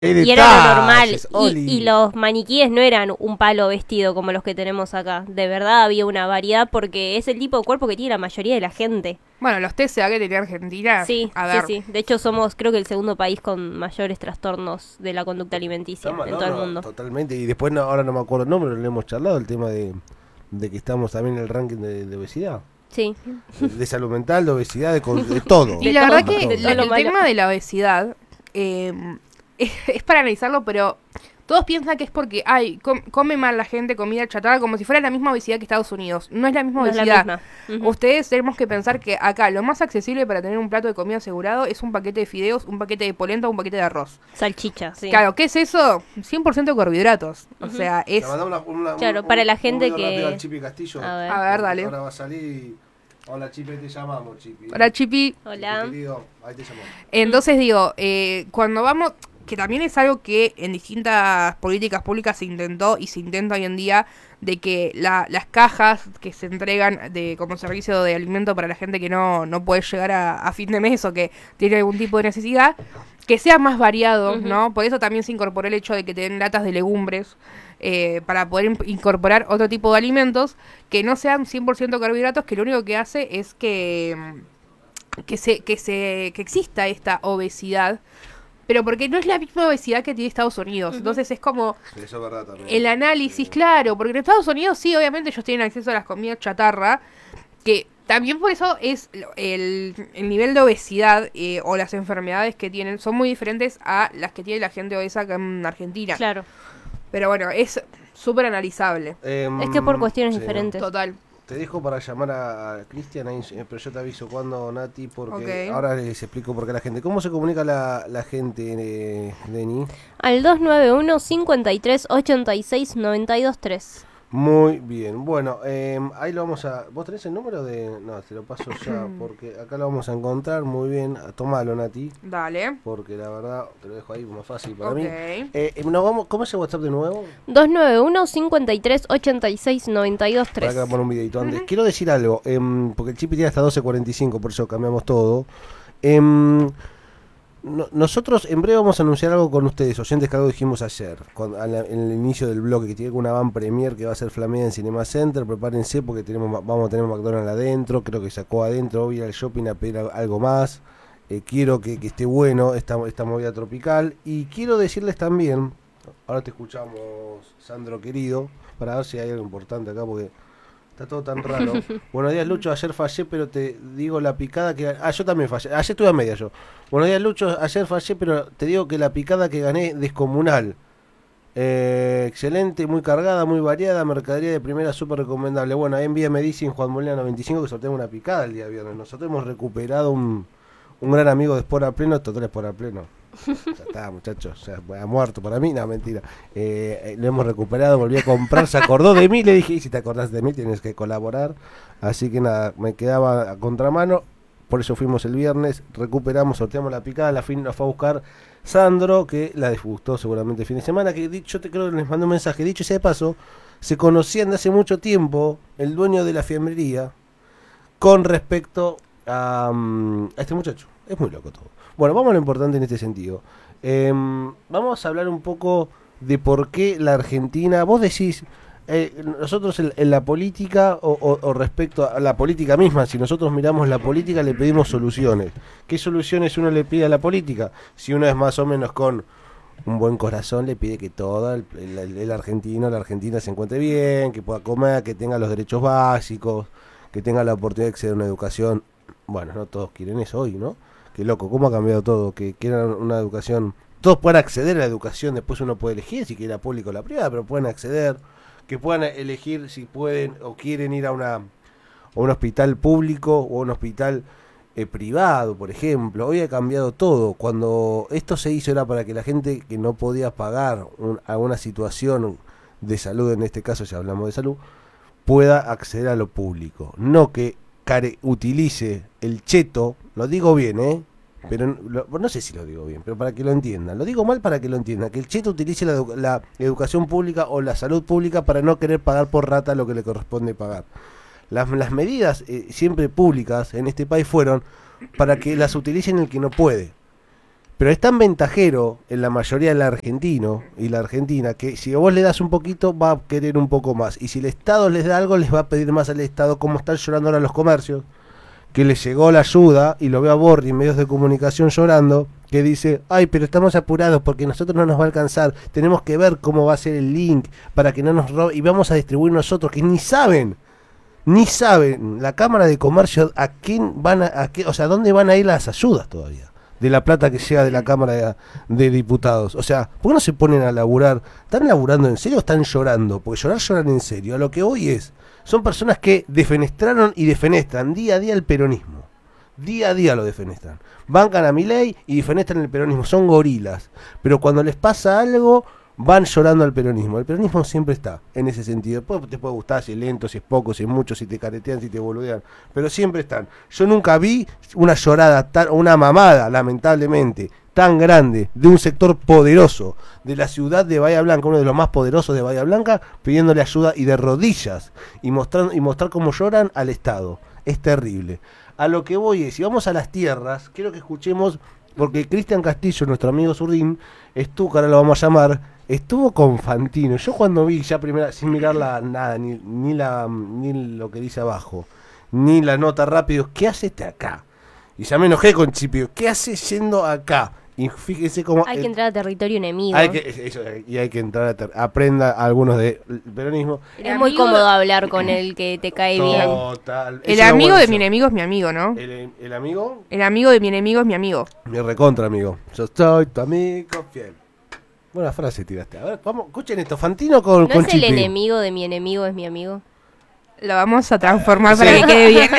Y era lo normal. Detalles, Y Oli. los maniquíes no eran un palo vestido como los que tenemos acá. De verdad había una variedad porque es el tipo de cuerpo que tiene la mayoría de la gente. Bueno, los TCA que tenía Argentina, Sí, a ver, sí, sí. De hecho somos creo que el segundo país con mayores trastornos de la conducta alimenticia Estamos en al todo el horno, mundo. totalmente. Y después, ahora no me acuerdo el nombre, lo hemos charlado, el tema de que estamos también en el ranking de obesidad. Sí. De salud mental, de obesidad, de todo. y la verdad todo, que de todo lo el malo. tema de la obesidad es para analizarlo, pero todos piensan que es porque come mal la gente comida chatarra como si fuera la misma obesidad que Estados Unidos. No es la misma No es la obesidad. misma. Ujú. Ustedes tenemos que pensar que acá lo más accesible para tener un plato de comida asegurado es un paquete de fideos, un paquete de polenta, un paquete de arroz. Salchicha, sí. Claro, ¿qué es eso? 100% carbohidratos. O sea, es... Le mandamos Claro, para la gente un video que- rápido al Chipi Castillo. A ver. A ver, dale. Ahora va a salir y... Hola Chipi, te llamamos Chipi. Hola, Chipi. Hola. Chipi, querido, ahí te llamamos. Entonces digo, cuando vamos, que también es algo que en distintas políticas públicas se intentó y se intenta hoy en día, de que las cajas que se entregan como servicio de alimento para la gente que no puede llegar a fin de mes o que tiene algún tipo de necesidad, que sea más variado, Ujú. ¿no? Por eso también se incorporó el hecho de que te den latas de legumbres, para poder incorporar otro tipo de alimentos que no sean 100% carbohidratos, que lo único que hace es que exista esta obesidad, pero porque no es la misma obesidad que tiene Estados Unidos. Ujú. Entonces es como Sí, eso es verdad también. el análisis, claro, porque en Estados Unidos sí, obviamente ellos tienen acceso a las comidas chatarra, que también por eso es el nivel de obesidad o las enfermedades que tienen son muy diferentes a las que tiene la gente obesa acá en Argentina. Claro. Pero bueno, es súper analizable. Es que por cuestiones diferentes. Total. Te dejo para llamar a Cristian, ahí, pero yo te aviso cuándo, Nati, porque Ok. ahora les explico por qué la gente. ¿Cómo se comunica la gente, Deni? Al 291 53 86 92 3. Muy bien, bueno, ahí lo vamos a... ¿Vos tenés el número de...? No, te lo paso ya, porque acá lo vamos a encontrar, muy bien. Tomalo, Nati, Dale. porque la verdad, te lo dejo ahí más fácil para Ok. mí. ¿Cómo es el WhatsApp de nuevo? 291 53 86 92 Para 3. que poner un videito antes. Quiero decir algo, porque el chip tiene hasta 12:45, por eso cambiamos todo. Nosotros en breve vamos a anunciar algo con ustedes, oyentes, que algo dijimos ayer, en el inicio del bloque, que tiene una van premier que va a ser flameada en Cinema Center. Prepárense porque vamos a tener McDonald's adentro, creo que sacó adentro, voy a ir al shopping a pedir algo más. Quiero que esté bueno esta movida tropical. Y quiero decirles también, ahora te escuchamos, Sandro querido, para ver si hay algo importante acá, porque está todo tan raro. Buenos días, Lucho. Ayer fallé, pero te digo la picada que... yo también fallé. Ayer estuve a media yo. Buenos días, Lucho. Ayer fallé, pero te digo que la picada que gané descomunal. Excelente, muy cargada, muy variada. Mercadería de primera, súper recomendable. Bueno, ahí envía Medicine Juan Molina 95 que sorteamos una picada el día viernes. Nosotros hemos recuperado un gran amigo de Sport a Pleno. Total Sport a Pleno. Ya está, muchachos, ha muerto para mí, no, mentira. Lo hemos recuperado, volví a comprar, se acordó de mí, le dije, y si te acordás de mí tienes que colaborar. Así que nada, me quedaba a contramano, por eso fuimos el viernes, recuperamos, sorteamos la picada, la fin nos fue a buscar Sandro, que la disgustó seguramente el fin de semana, que yo te creo que les mandé un mensaje, dicho sea de paso, se conocían de hace mucho tiempo el dueño de la fiambrería con respecto a este muchacho. Es muy loco todo. Bueno, vamos a lo importante en este sentido. Vamos a hablar un poco de por qué la Argentina... Vos decís, nosotros en la política o respecto a la política misma, si nosotros miramos la política le pedimos soluciones. ¿Qué soluciones uno le pide a la política? Si uno es más o menos con un buen corazón, le pide que todo el argentino, la argentina se encuentre bien, que pueda comer, que tenga los derechos básicos, que tenga la oportunidad de acceder a una educación. Bueno, no todos quieren eso hoy, ¿no? Qué loco, cómo ha cambiado todo, que quieran una educación, todos puedan acceder a la educación, después uno puede elegir si quiere la pública o la privada, pero pueden acceder, que puedan elegir si pueden o quieren ir a un hospital público o a un hospital privado, por ejemplo. Hoy ha cambiado todo. Cuando esto se hizo era para que la gente que no podía pagar alguna situación de salud, en este caso si hablamos de salud, pueda acceder a lo público, no que utilice el cheto, lo digo bien, pero no sé si lo digo bien, pero para que lo entiendan, lo digo mal para que lo entiendan, que el cheto utilice la educación pública o la salud pública para no querer pagar por rata lo que le corresponde pagar. Las medidas siempre públicas en este país fueron para que las utilicen el que no puede, Pero es tan ventajero en la mayoría del argentino y la argentina que si vos le das un poquito va a querer un poco más. Y si el Estado les da algo, les va a pedir más al Estado, como están llorando ahora los comercios, que les llegó la ayuda, y lo veo a Borri en medios de comunicación llorando, que dice, ay, pero estamos apurados porque nosotros no nos va a alcanzar, tenemos que ver cómo va a ser el link para que no nos roben, y vamos a distribuir nosotros, que ni saben la Cámara de Comercio a quién van o sea, dónde van a ir las ayudas todavía de la plata que llega de la Cámara de Diputados. O sea, ¿por qué no se ponen a laburar? ¿Están laburando en serio o están llorando? Porque lloran en serio. A lo que hoy son personas que defenestraron y defenestran día a día el peronismo. Día a día lo defenestran. Bancan a Milei y defenestran el peronismo. Son gorilas. Pero cuando les pasa algo, van llorando al peronismo. El peronismo siempre está en ese sentido. Después te puede gustar si es lento, si es poco, si es mucho, si te caretean, si te boludean. Pero siempre están. Yo nunca vi una llorada, una mamada, lamentablemente, tan grande de un sector poderoso de la ciudad de Bahía Blanca, uno de los más poderosos de Bahía Blanca, pidiéndole ayuda y de rodillas y mostrar cómo lloran al Estado. Es terrible. A lo que voy es, si vamos a las tierras, quiero que escuchemos, porque Cristian Castillo, nuestro amigo Zurdín, que ahora lo vamos a llamar, estuvo con Fantino. Yo cuando vi ya primera, sin mirarla nada, ni lo que dice abajo, ni la nota rápido, ¿qué hace este acá? Y ya me enojé con Chipio, ¿qué hace yendo acá? Y fíjese cómo... Hay que entrar a territorio enemigo. Hay que entrar aprenda algunos del peronismo. Es muy cómodo hablar con el que te cae bien. Total. El amigo de mi enemigo es mi amigo, ¿no? ¿El amigo? El amigo de mi enemigo es mi amigo. Mi recontra amigo. Yo soy tu amigo fiel. Buena frase tiraste. A ver, vamos, escuchen esto. Fantino con ¿No es Chipi. el enemigo de mi enemigo es mi amigo? Lo vamos a transformar para que quede bien.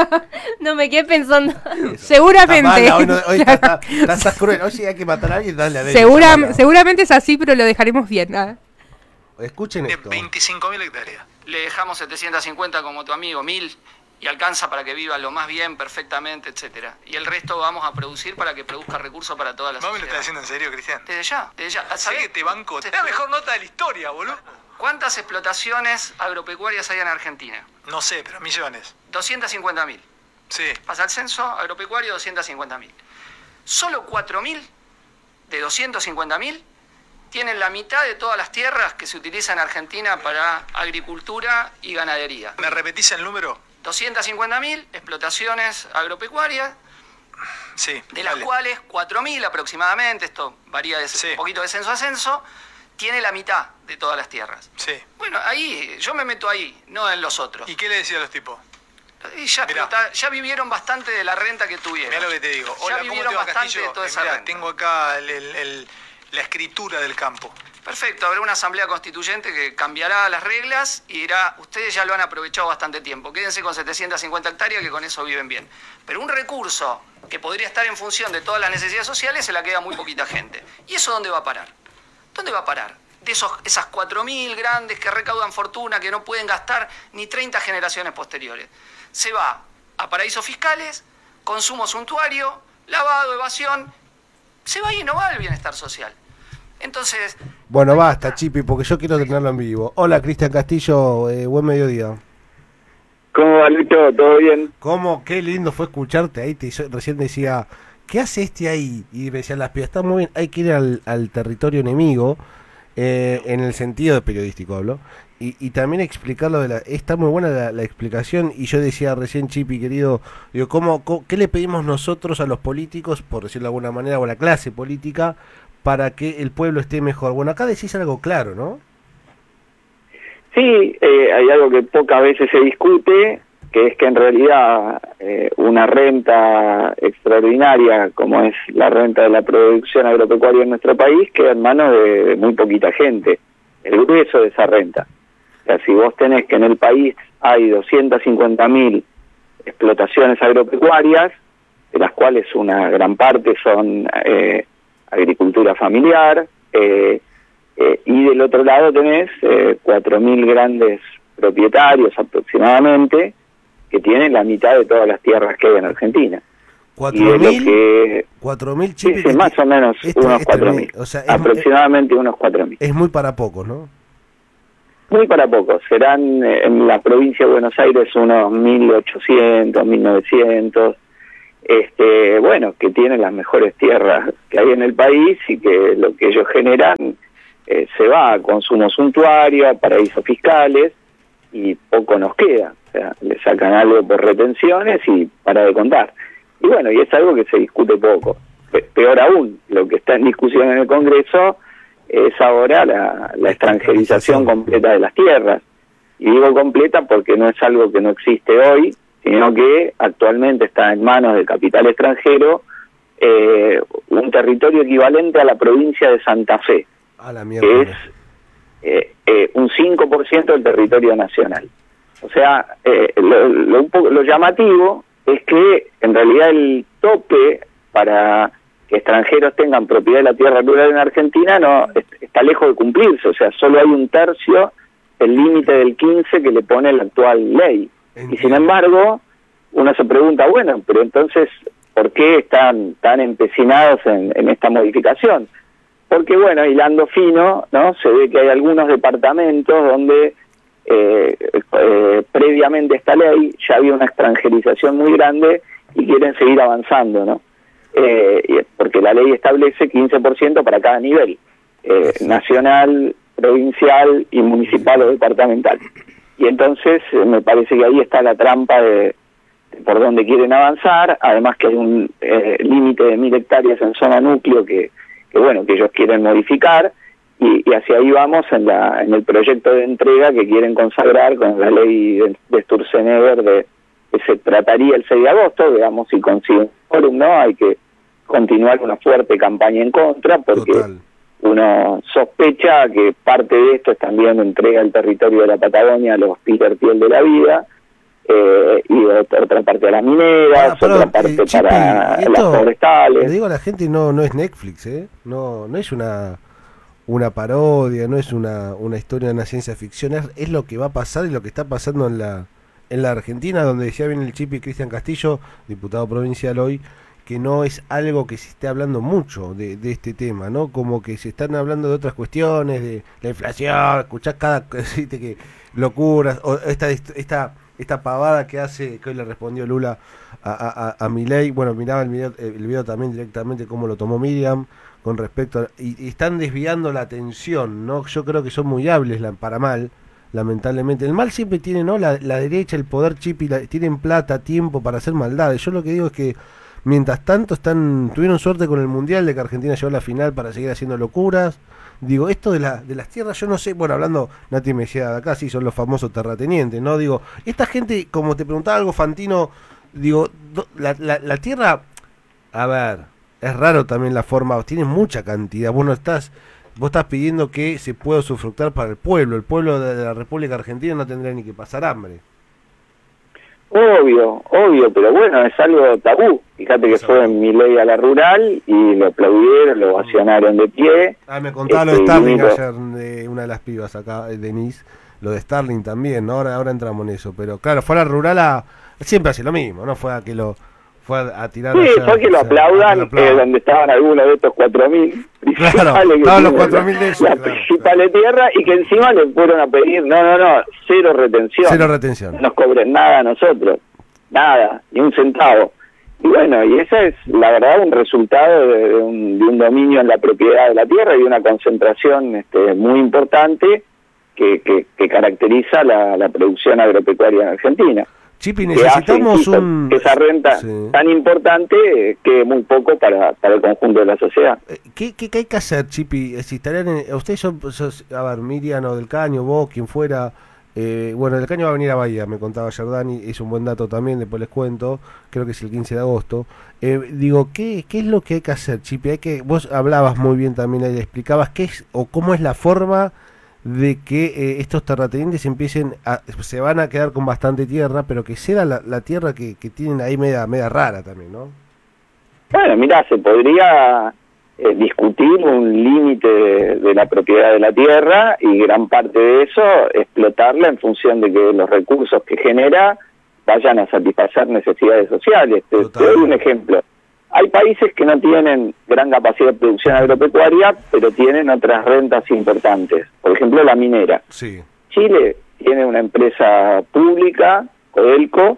No me quedé pensando. Seguramente. Está mala, hoy estás cruel. Hoy sí hay que matar a alguien y darle a Seguramente es así, pero lo dejaremos bien. Escuchen esto. 25.000 hectáreas. Le dejamos 750 como tu amigo, 1.000, y alcanza para que viva lo más bien, perfectamente, etcétera. Y el resto vamos a producir para que produzca recursos para todas las ¿No me lo estás diciendo en serio, Cristian? Desde ya. ¿Sabés que te banco? Es la mejor nota de la historia, boludo. ¿Cuántas explotaciones agropecuarias hay en Argentina? No sé, pero millones. 250.000. Sí. Pasa el censo agropecuario, 250.000. Solo 4.000 de 250.000 tienen la mitad de todas las tierras que se utilizan en Argentina para agricultura y ganadería. ¿Me repetís el número? 250.000 explotaciones agropecuarias, Sí. de las cuales 4.000 aproximadamente, esto varía Sí. un poquito de censo a censo, tiene la mitad de todas las tierras. Sí. Bueno, ahí, yo me meto ahí, no en los otros. ¿Y qué le decía a los tipos? Y ya, Mirá. ya vivieron bastante de la renta que tuvieron. Mirá lo que te digo. Ya Hola, ¿cómo vivieron te va, bastante Castillo? de toda esa Mirá, renta. tengo acá la escritura del campo. Perfecto, habrá una asamblea constituyente que cambiará las reglas y dirá, ustedes ya lo han aprovechado bastante tiempo, quédense con 750 hectáreas que con eso viven bien. Pero un recurso que podría estar en función de todas las necesidades sociales se la queda muy poquita gente. ¿Y eso dónde va a parar? ¿Dónde va a parar? De esas 4.000 grandes que recaudan fortuna, que no pueden gastar ni 30 generaciones posteriores. Se va a paraísos fiscales, consumo suntuario, lavado, evasión. Se va y no va el bienestar social. Entonces... Bueno, basta, Chipi, porque yo quiero tenerlo en vivo. Hola, Cristian Castillo, buen mediodía. ¿Cómo va, Lucho? ¿Todo bien? ¿Cómo? Qué lindo fue escucharte ahí. Recién decía, ¿qué hace este ahí? Y me decían las pibas, está muy bien, hay que ir al territorio enemigo, en el sentido periodístico hablo, y también explicarlo está muy buena la explicación. Y yo decía recién, Chipi, querido, digo, ¿qué le pedimos nosotros a los políticos, por decirlo de alguna manera, o a la clase política, para que el pueblo esté mejor? Bueno, acá decís algo claro, ¿no? Sí, hay algo que pocas veces se discute, que es que en realidad una renta extraordinaria, como es la renta de la producción agropecuaria en nuestro país, queda en manos de muy poquita gente, el grueso de esa renta. O sea, si vos tenés que en el país hay 250.000 explotaciones agropecuarias, de las cuales una gran parte son agricultura familiar, y del otro lado tenés 4.000 grandes propietarios aproximadamente, que tienen la mitad de todas las tierras que hay en Argentina. 4.000 Chipi, sí, más o menos unos 4.000, o sea, aproximadamente unos 4.000. Es muy para pocos, ¿no? Muy para pocos, serán en la provincia de Buenos Aires unos 1.800, 1.900, bueno, que tienen las mejores tierras que hay en el país y que lo que ellos generan se va a consumo suntuario, a paraísos fiscales, y poco nos queda. O sea, le sacan algo por retenciones y para de contar. Y bueno, y es algo que se discute poco. Peor aún, lo que está en discusión en el Congreso es ahora la extranjerización completa de las tierras. Y digo completa porque no es algo que no existe hoy, sino que actualmente está en manos del capital extranjero un territorio equivalente a la provincia de Santa Fe, que es un 5% del territorio nacional. O sea, lo llamativo es que en realidad el tope para que extranjeros tengan propiedad de la tierra rural en Argentina no está lejos de cumplirse. O sea, solo hay 1/3 el límite del 15 que le pone la actual ley. Y sin embargo, uno se pregunta, bueno, pero entonces, ¿por qué están tan empecinados en esta modificación? Porque, bueno, hilando fino, ¿no? Se ve que hay algunos departamentos donde previamente a esta ley ya había una extranjerización muy grande y quieren seguir avanzando, ¿no? Porque la ley establece 15% para cada nivel, nacional, provincial y municipal o departamental. Y entonces me parece que ahí está la trampa de por donde quieren avanzar, además que hay un límite de 1000 hectáreas en zona núcleo que bueno, que ellos quieren modificar, y hacia ahí vamos en el proyecto de entrega que quieren consagrar con la ley de Sturzenegger que se trataría el 6 de agosto, veamos si consiguen un quórum, ¿no? Hay que continuar una fuerte campaña en contra, porque uno sospecha que parte de esto es también entrega el territorio de la Patagonia a los Peter Thiel de la vida, y otra parte a las mineras, otra parte para las forestales. Le digo a la gente, no es Netflix, no es una parodia, no es una historia de una ciencia ficción, es lo que va a pasar y lo que está pasando en la Argentina, donde decía bien el Chipi Cristian Castillo, diputado provincial hoy, que no es algo que se esté hablando mucho de este tema, ¿no? Como que se están hablando de otras cuestiones, de la inflación, escuchás que locuras, o esta pavada que hace, que hoy le respondió Lula a Milei. Bueno, miraba el video también directamente cómo lo tomó Miriam con respecto y están desviando la atención, ¿no? Yo creo que son muy hábiles para mal, lamentablemente. El mal siempre tiene, ¿no? La derecha, el poder Chipi, tienen plata, tiempo para hacer maldades. Yo lo que digo es que mientras tanto tuvieron suerte con el Mundial de que Argentina llegó a la final para seguir haciendo locuras. Digo, esto de las tierras, yo no sé, bueno, hablando, Nati me decía de acá, sí, son los famosos terratenientes, ¿no? Digo, esta gente, como te preguntaba algo, Fantino, digo, la tierra, a ver, es raro también la forma, tiene mucha cantidad, vos estás pidiendo que se pueda usufructar para el pueblo de la República Argentina no tendría ni que pasar hambre. Obvio, pero bueno, es algo tabú. Fíjate que fue en Milei a la rural y lo aplaudieron, lo ovacionaron de pie. Me contaba lo de Starling ayer, de una de las pibas acá, Denise, lo de Starling también, ¿no? Ahora entramos en eso, pero claro, fue a la rural siempre hace lo mismo, ¿no? Fue a tirar. Sí, fue que lo aplaudan, donde estaban algunos de estos 4.000 claro, estaban los 4.000 de ellos, la principal tierra, y que encima le fueron a pedir, no, cero retención. No nos cobren nada a nosotros, nada, ni un centavo. Y bueno, y ese es, la verdad, un resultado de un dominio en la propiedad de la tierra y una concentración muy importante que caracteriza la producción agropecuaria en Argentina. Chipi, necesitamos esa renta tan importante que muy poco para el conjunto de la sociedad. ¿Qué hay que hacer, Chipi? Si estarían ustedes son, a ver, Miriam o Del Caño, vos, quien fuera, bueno, Del Caño va a venir a Bahía, me contaba Giordani, es un buen dato también, después les cuento, creo que es el 15 de agosto. Digo, ¿qué es lo que hay que hacer, Chipi? Vos hablabas muy bien también ahí, explicabas qué es o cómo es la forma de que estos terratenientes se van a quedar con bastante tierra, pero que sea la tierra que tienen ahí media rara también, ¿no? Bueno, mirá, se podría discutir un límite de la propiedad de la tierra y gran parte de eso explotarla en función de que los recursos que genera vayan a satisfacer necesidades sociales. Te doy un ejemplo. Hay países que no tienen gran capacidad de producción agropecuaria, pero tienen otras rentas importantes. Por ejemplo, la minera. Sí. Chile tiene una empresa pública, Codelco,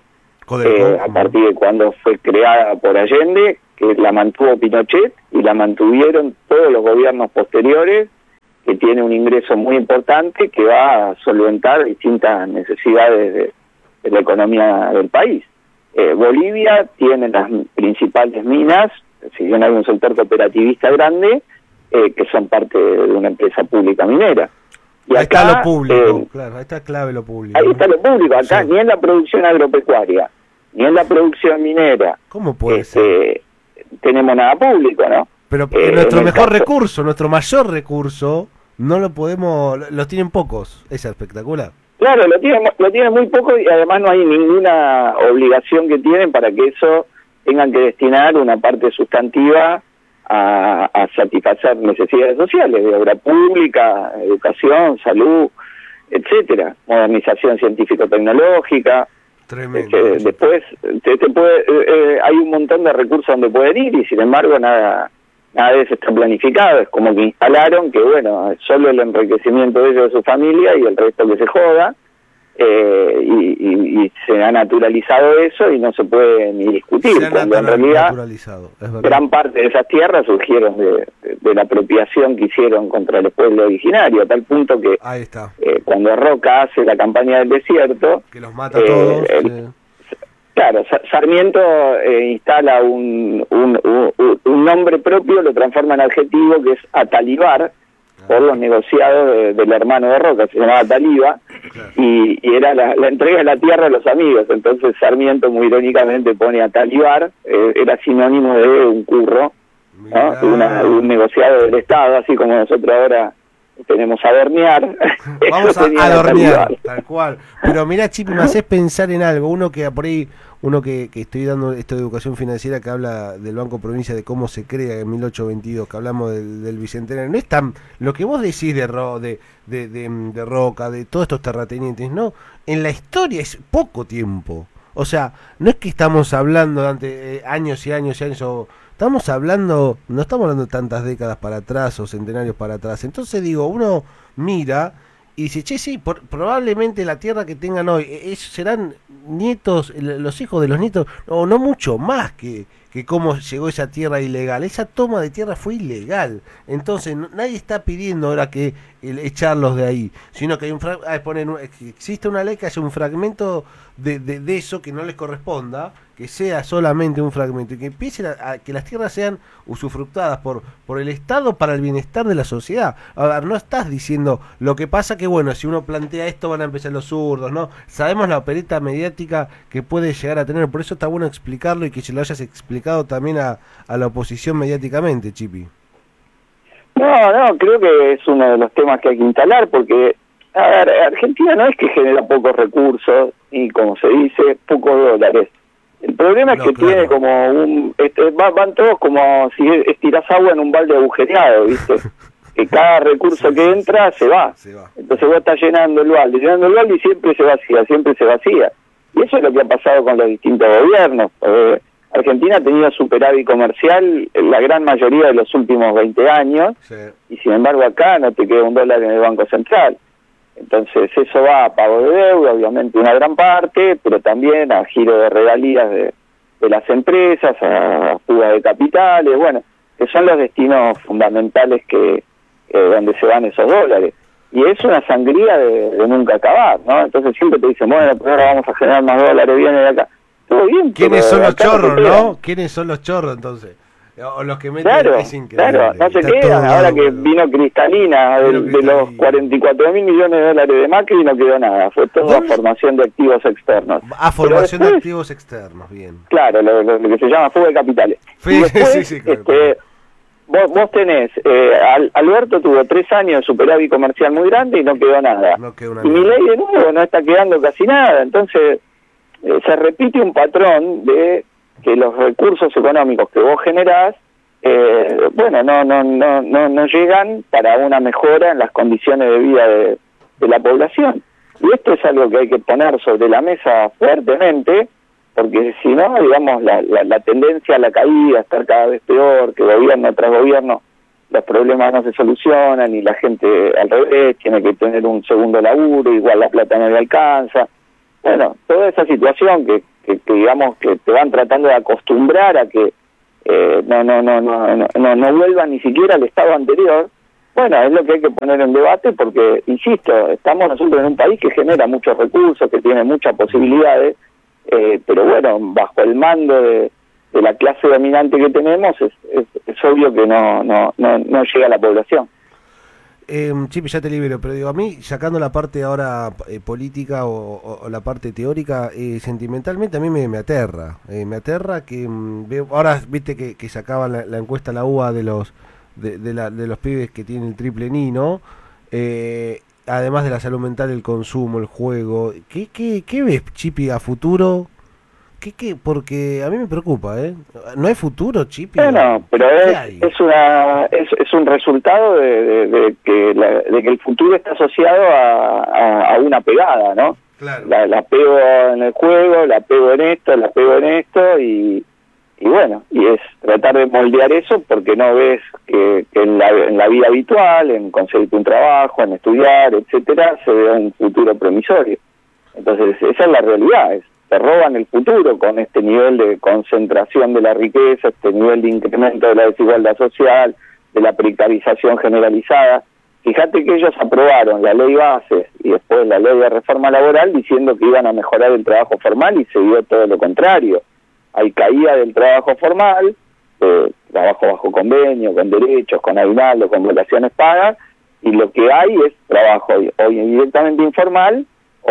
Codelco. a partir de cuando fue creada por Allende, que la mantuvo Pinochet y la mantuvieron todos los gobiernos posteriores, que tiene un ingreso muy importante que va a solventar distintas necesidades de la economía del país. Bolivia tiene las principales minas, si bien hay un sector cooperativista grande, que son parte de una empresa pública minera. Y ahí acá, está lo público, claro, ahí está clave lo público. Ahí está lo público, acá Sí. ni en la producción agropecuaria, ni en la producción minera, ¿Cómo puede ser? tenemos nada público, ¿no? Pero en nuestro el mejor caso- recurso, nuestro mayor recurso, no lo podemos, los tienen pocos, es espectacular. Claro, lo tienen muy poco y además no hay ninguna obligación que tienen para que eso tengan que destinar una parte sustantiva a satisfacer necesidades sociales, de obra pública, educación, salud, etcétera, modernización científico-tecnológica. Tremendo. Después hay un montón de recursos donde pueden ir y sin embargo nada de eso está planificado. Es como que instalaron que bueno, solo el enriquecimiento de ellos, de su familia, y el resto que se joda, y se ha naturalizado eso y no se puede ni discutir, Se ha cuando en realidad naturalizado, es verdad. gran parte de esas tierras surgieron de la apropiación que hicieron contra el pueblo originario, a tal punto que Ahí está, cuando Roca hace la campaña del desierto, que los mata a todos. claro, Sarmiento instala un nombre propio, lo transforma en adjetivo, que es atalibar, por los negociados del hermano de Roca, se llamaba Taliba, Claro. y era la entrega de la tierra a los amigos. Entonces Sarmiento muy irónicamente pone a talibar, era sinónimo de un curro, ¿no? Mirá. Un negociado del Estado, así como nosotros ahora tenemos a dormear. Vamos ellos tenían a dormir, talibar. tal cual. Pero mirá, Chipi, me haces pensar en algo. Uno que por ahí, que estoy dando esto de educación financiera, que habla del Banco Provincia, de cómo se crea en 1822, que hablamos del Bicentenario. No es tan, lo que vos decís de Roca, de todos estos terratenientes, no, en la historia es poco tiempo. O sea, no es que estamos hablando de años y años y años, estamos hablando, no estamos hablando de tantas décadas para atrás o centenarios para atrás. Entonces digo, uno mira y dice, che, sí, probablemente la tierra que tengan hoy, serán nietos, los hijos de los nietos, o no mucho más que cómo llegó esa tierra ilegal. Esa toma de tierra fue ilegal. Entonces nadie está pidiendo ahora que echarlos de ahí, sino que hay existe una ley que haya un fragmento de eso que no les corresponda, que sea solamente un fragmento y que empiecen a que las tierras sean usufructadas por el Estado para el bienestar de la sociedad. A ver, no estás diciendo lo que pasa que bueno, si uno plantea esto van a empezar los zurdos, ¿no? Sabemos la opereta mediática que puede llegar a tener, por eso está bueno explicarlo y que se lo hayas explicado también a la oposición mediáticamente, Chipi. No, creo que es uno de los temas que hay que instalar, porque a ver, Argentina no es que genera pocos recursos y, como se dice, pocos dólares. El problema es que claro. tiene como van todos como si estirás agua en un balde agujereado, ¿viste? Que cada recurso que entra se va. Entonces vos estás llenando el balde y siempre se vacía. Y eso es lo que ha pasado con los distintos gobiernos. Argentina ha tenido superávit comercial la gran mayoría de los últimos 20 años, Sí. y sin embargo acá no te queda un dólar en el Banco Central. Entonces eso va a pago de deuda, obviamente una gran parte, pero también a giro de regalías de las empresas, a fuga de capitales, bueno, que son los destinos fundamentales que donde se van esos dólares. Y es una sangría de nunca acabar, ¿no? Entonces siempre te dicen, bueno, pero ahora vamos a generar más dólares, viene de acá. Todo bien, ¿Quiénes pero son los acá no chorros, se quedan. no? ¿Quiénes son los chorros entonces? O los que meten, Claro, es increíble. claro, no se Está quedan. todo Ahora que bueno. vino Cristalina, de los Cristalina. 44.000 millones de dólares de Macri, no quedó nada. Fue toda ¿Dónde? formación de activos externos. Formación de Pero después, activos externos, bien. claro, lo que se llama fuga de capitales. Sí, Y después, sí, claro. vos tenés, Alberto tuvo 3 años de superávit comercial muy grande y no quedó nada. No quedó una Y mierda. Milei de nuevo no está quedando casi nada. Entonces se repite un patrón de que los recursos económicos que vos generás, no llegan para una mejora en las condiciones de vida de la población. Y esto es algo que hay que poner sobre la mesa fuertemente, porque si no, digamos, la tendencia a la caída, a estar cada vez peor, que gobierno tras gobierno los problemas no se solucionan y la gente al revés tiene que tener un segundo laburo, igual la plata no le alcanza. Bueno, toda esa situación que digamos que te van tratando de acostumbrar a que no vuelvan ni siquiera al estado anterior. Bueno, es lo que hay que poner en debate porque, insisto, estamos nosotros en un país que genera muchos recursos, que tiene muchas posibilidades, pero bueno, bajo el mando de la clase dominante que tenemos es obvio que no llega a la población. Chipi, ya te libero, pero digo, a mí, sacando la parte ahora política o la parte teórica, sentimentalmente a mí me aterra. Me aterra que veo, ahora viste que sacaban la encuesta la UBA de los pibes que tienen el triple ni, ¿no? Además de la salud mental, el consumo, el juego. ¿Qué ves, Chipi, a futuro? Porque a mí me preocupa, ¿eh? ¿No hay futuro, Chipi? No, pero es un resultado de que el futuro está asociado a una pegada, ¿no? Claro. La pego en el juego, la pego en esto, y bueno, y es tratar de moldear eso porque no ves que en la vida habitual, en conseguir un trabajo, en estudiar, etcétera, se ve un futuro promisorio. Entonces, esa es la realidad, te roban el futuro con este nivel de concentración de la riqueza, este nivel de incremento de la desigualdad social, de la precarización generalizada. Fíjate que ellos aprobaron la ley base y después la ley de reforma laboral diciendo que iban a mejorar el trabajo formal y se dio todo lo contrario. Hay caída del trabajo formal, trabajo bajo convenio, con derechos, con aguinaldo, con relaciones pagas, y lo que hay es trabajo hoy directamente informal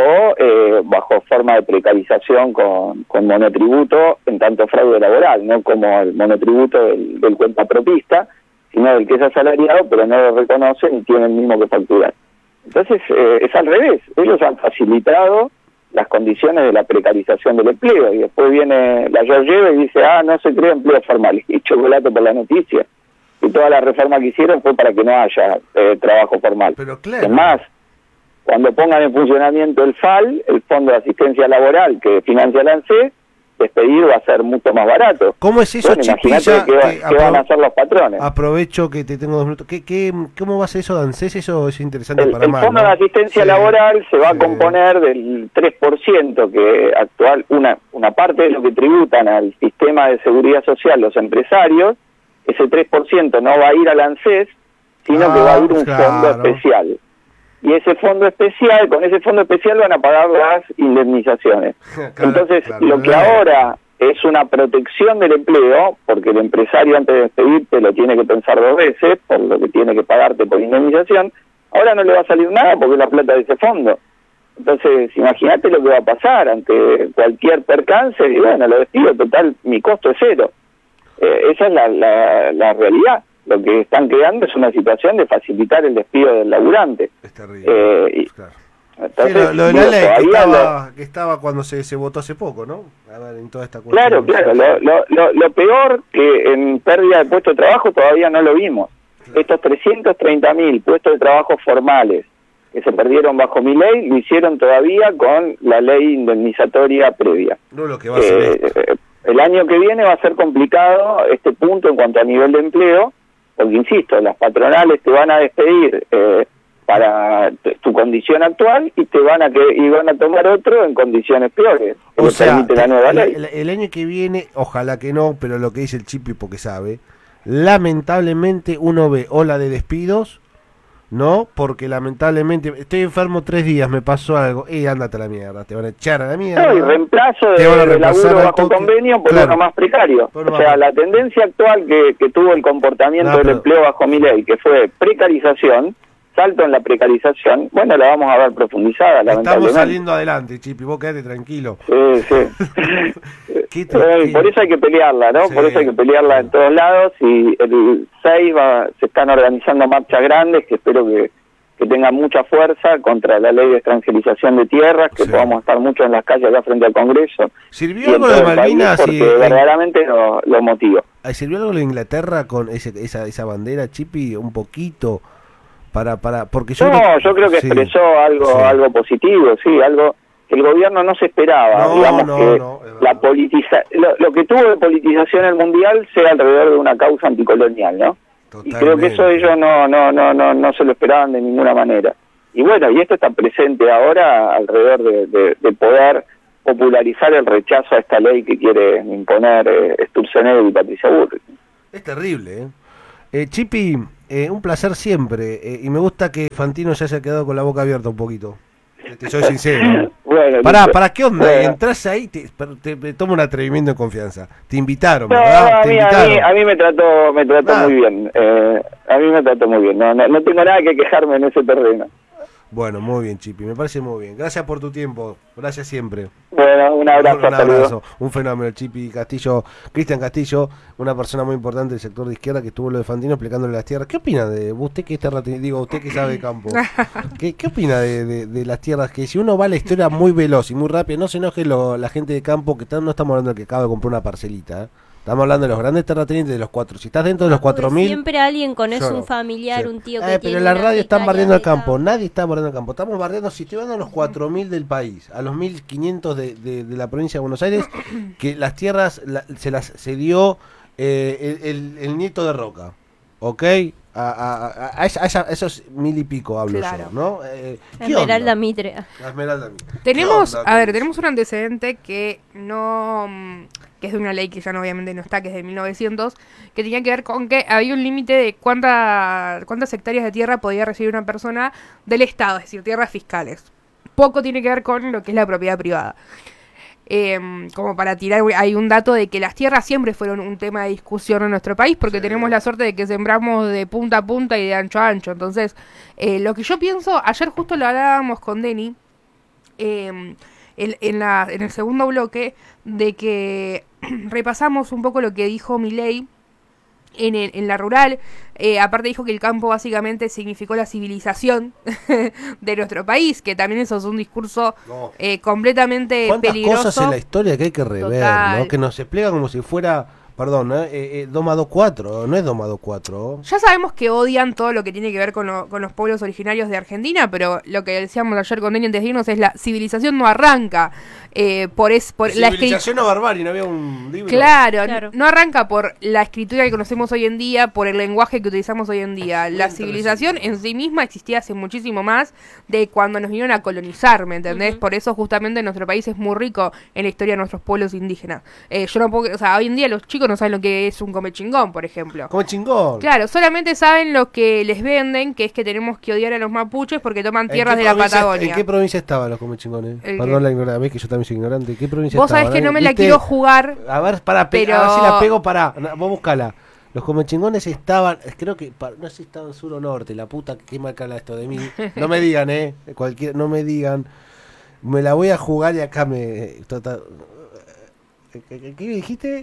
o bajo forma de precarización con monotributo en tanto fraude laboral, no como el monotributo del cuentapropista, sino del que es asalariado pero no lo reconoce ni tiene el mismo que facturar. Entonces es al revés, ellos han facilitado las condiciones de la precarización del empleo y después viene la Georgieva y dice, no se crea empleo formal, y chocolate por la noticia, y toda la reforma que hicieron fue para que no haya trabajo formal. Pero claro. Es más, cuando pongan en funcionamiento el FAL, el Fondo de Asistencia Laboral que financia la ANSES, despedir va a ser mucho más barato. ¿Cómo es eso, Chipi? Imagínate qué van a hacer los patrones. Aprovecho que te tengo 2 minutos. ¿Cómo va a ser eso de ANSES? Eso es interesante para más. El Fondo de Asistencia Laboral se va a componer del 3% que actual, una parte de lo que tributan al sistema de seguridad social los empresarios. Ese 3% no va a ir al ANSES, sino que va a ir un fondo especial. Y ese fondo especial, con ese fondo especial van a pagar las indemnizaciones. Entonces, lo que ahora es una protección del empleo, porque el empresario antes de despedirte lo tiene que pensar 2 veces, por lo que tiene que pagarte por indemnización, ahora no le va a salir nada porque es la plata de ese fondo. Entonces, imagínate lo que va a pasar ante cualquier percance, y bueno, lo despido, total, mi costo es 0. Esa es la realidad. Lo que están creando es una situación de facilitar el despido del laburante. Es terrible, claro. Entonces, lo de la ley que estaba cuando se votó hace poco, ¿no? A ver, en toda esta cuestión. Claro. Lo peor que en pérdida de puestos de trabajo todavía no lo vimos. Claro. Estos 330.000 puestos de trabajo formales que se perdieron bajo mi ley, lo hicieron todavía con la ley indemnizatoria previa. No lo que va a ser el año que viene va a ser complicado este punto en cuanto a nivel de empleo, porque insisto, las patronales te van a despedir para tu condición actual y van a tomar otro en condiciones peores. O sea, la nueva ley. El año que viene, ojalá que no, pero lo que dice el Chipi porque sabe, lamentablemente uno ve ola de despidos, ¿no? Porque lamentablemente estoy enfermo 3 días, me pasó algo, ándate a la mierda, te van a echar a la mierda. No, y reemplazo de laburo bajo convenio por uno más precario. O sea, la tendencia actual que tuvo el comportamiento del empleo bajo mi ley, que fue precarización, salto en la precarización, bueno, la vamos a ver profundizada, lamentablemente. Estamos saliendo adelante, Chipi, vos quedate tranquilo. Sí. Por eso hay que pelearla, ¿no? Sí. Por eso hay que pelearla en todos lados, y el 6 se están organizando marchas grandes que espero que tengan mucha fuerza contra la ley de extranjerización de tierras, que podamos estar mucho en las calles acá frente al Congreso. ¿Sirvió algo de Malvinas? Porque verdaderamente lo motivo. ¿Sirvió algo de Inglaterra con esa bandera, Chipi, un poquito? Porque yo creo que expresó algo positivo, algo que el gobierno no se esperaba, lo que tuvo de politización el mundial sea alrededor de una causa anticolonial, ¿no? Totalmente. Y creo que eso ellos no se lo esperaban de ninguna manera. y bueno, y esto está presente ahora alrededor de poder popularizar el rechazo a esta ley que quiere imponer Sturzenegger y Patricia Bullrich. Es terrible, Chipi, un placer siempre, y me gusta que Fantino ya haya quedado con la boca abierta un poquito. Te soy sincero. Bueno, ¿Para qué onda? bueno. Entras ahí, te toma un atrevimiento de confianza. Te invitaron, No, ¿verdad? a mí me trató muy bien. A mí me trató muy bien. No tengo nada que quejarme en ese terreno. Bueno, muy bien, Chipi, me parece muy bien. Gracias por tu tiempo, gracias siempre. Bueno, un abrazo. Un saludos. abrazo, un fenómeno, Chipi Castillo, Cristian Castillo, una persona muy importante del sector de izquierda que estuvo lo de Fantino explicándole las tierras. ¿Qué opina de usted que es usted que sabe de campo? ¿Qué opina de las tierras? Que si uno va a la historia muy veloz y muy rápido, no se enoje la gente de campo, que no estamos hablando del que acaba de comprar una parcelita, Estamos hablando de los grandes terratenientes, de los 4. Si estás dentro de los 4.000... Siempre alguien conoce Lloro. un familiar, Sí. un tío que Pero tiene en la una radio están hectárea bardeando el de campo. Nadie está bardeando el campo. Estamos bardeando, si estoy hablando a los 4.000 del país, a los 1.500 de la provincia de Buenos Aires, que las tierras se dio el nieto de Roca. ¿Ok? A esos 1.000 y pico hablo Claro. yo, ¿no? ¿Qué Esmeralda onda? Mitre. La Esmeralda Mitre. Tenemos, ¿Qué onda a ver, con tenemos un antecedente que que es de una ley que ya no, obviamente no está, que es de 1900, que tenía que ver con que había un límite de cuántas hectáreas de tierra podía recibir una persona del Estado, es decir, tierras fiscales. Poco tiene que ver con lo que es la propiedad privada. Como para tirar, hay un dato de que las tierras siempre fueron un tema de discusión en nuestro país, porque tenemos la suerte de que sembramos de punta a punta y de ancho a ancho. Entonces, lo que yo pienso, ayer justo lo hablábamos con Denny, en el segundo bloque, de que repasamos un poco lo que dijo Milei en la rural. Aparte dijo que el campo básicamente significó la civilización de nuestro país, que también eso es un discurso No. Completamente ¿Cuántas peligroso. cosas en la historia que hay que rever, Total. ¿no? Que nos explica como si fuera, perdón, 2 más 2, 4, no es 2 más 2, 4. Ya sabemos que odian todo lo que tiene que ver con los pueblos originarios de Argentina, pero lo que decíamos ayer con Dani antes de irnos es la civilización no arranca por la Civilización o barbarie, no había un libro. Claro, no arranca por la escritura que conocemos hoy en día, por el lenguaje que utilizamos hoy en día. La civilización en sí misma existía hace muchísimo más de cuando nos vinieron a colonizar, ¿me entendés? Por eso justamente nuestro país es muy rico en la historia de nuestros pueblos indígenas. Yo no puedo, o sea, hoy en día los chicos no saben lo que es un comechingón, por ejemplo. Como chingón. Claro, solamente saben lo que les venden, que es que tenemos que odiar a los mapuches porque toman tierras de la Patagonia. ¿En qué provincia estaban los comechingones? Perdón la ignorancia, ves que yo también soy ignorante. ¿Qué provincia Vos estaban? sabés que no me la ¿Viste? quiero jugar. A ver, pero- a ver si la pego, vos buscala. Los comechingones estaban, creo que, no sé si estaban sur o norte, la puta que marca esto de mí. No me digan, no me digan. Me la voy a jugar y acá ¿Qué dijiste?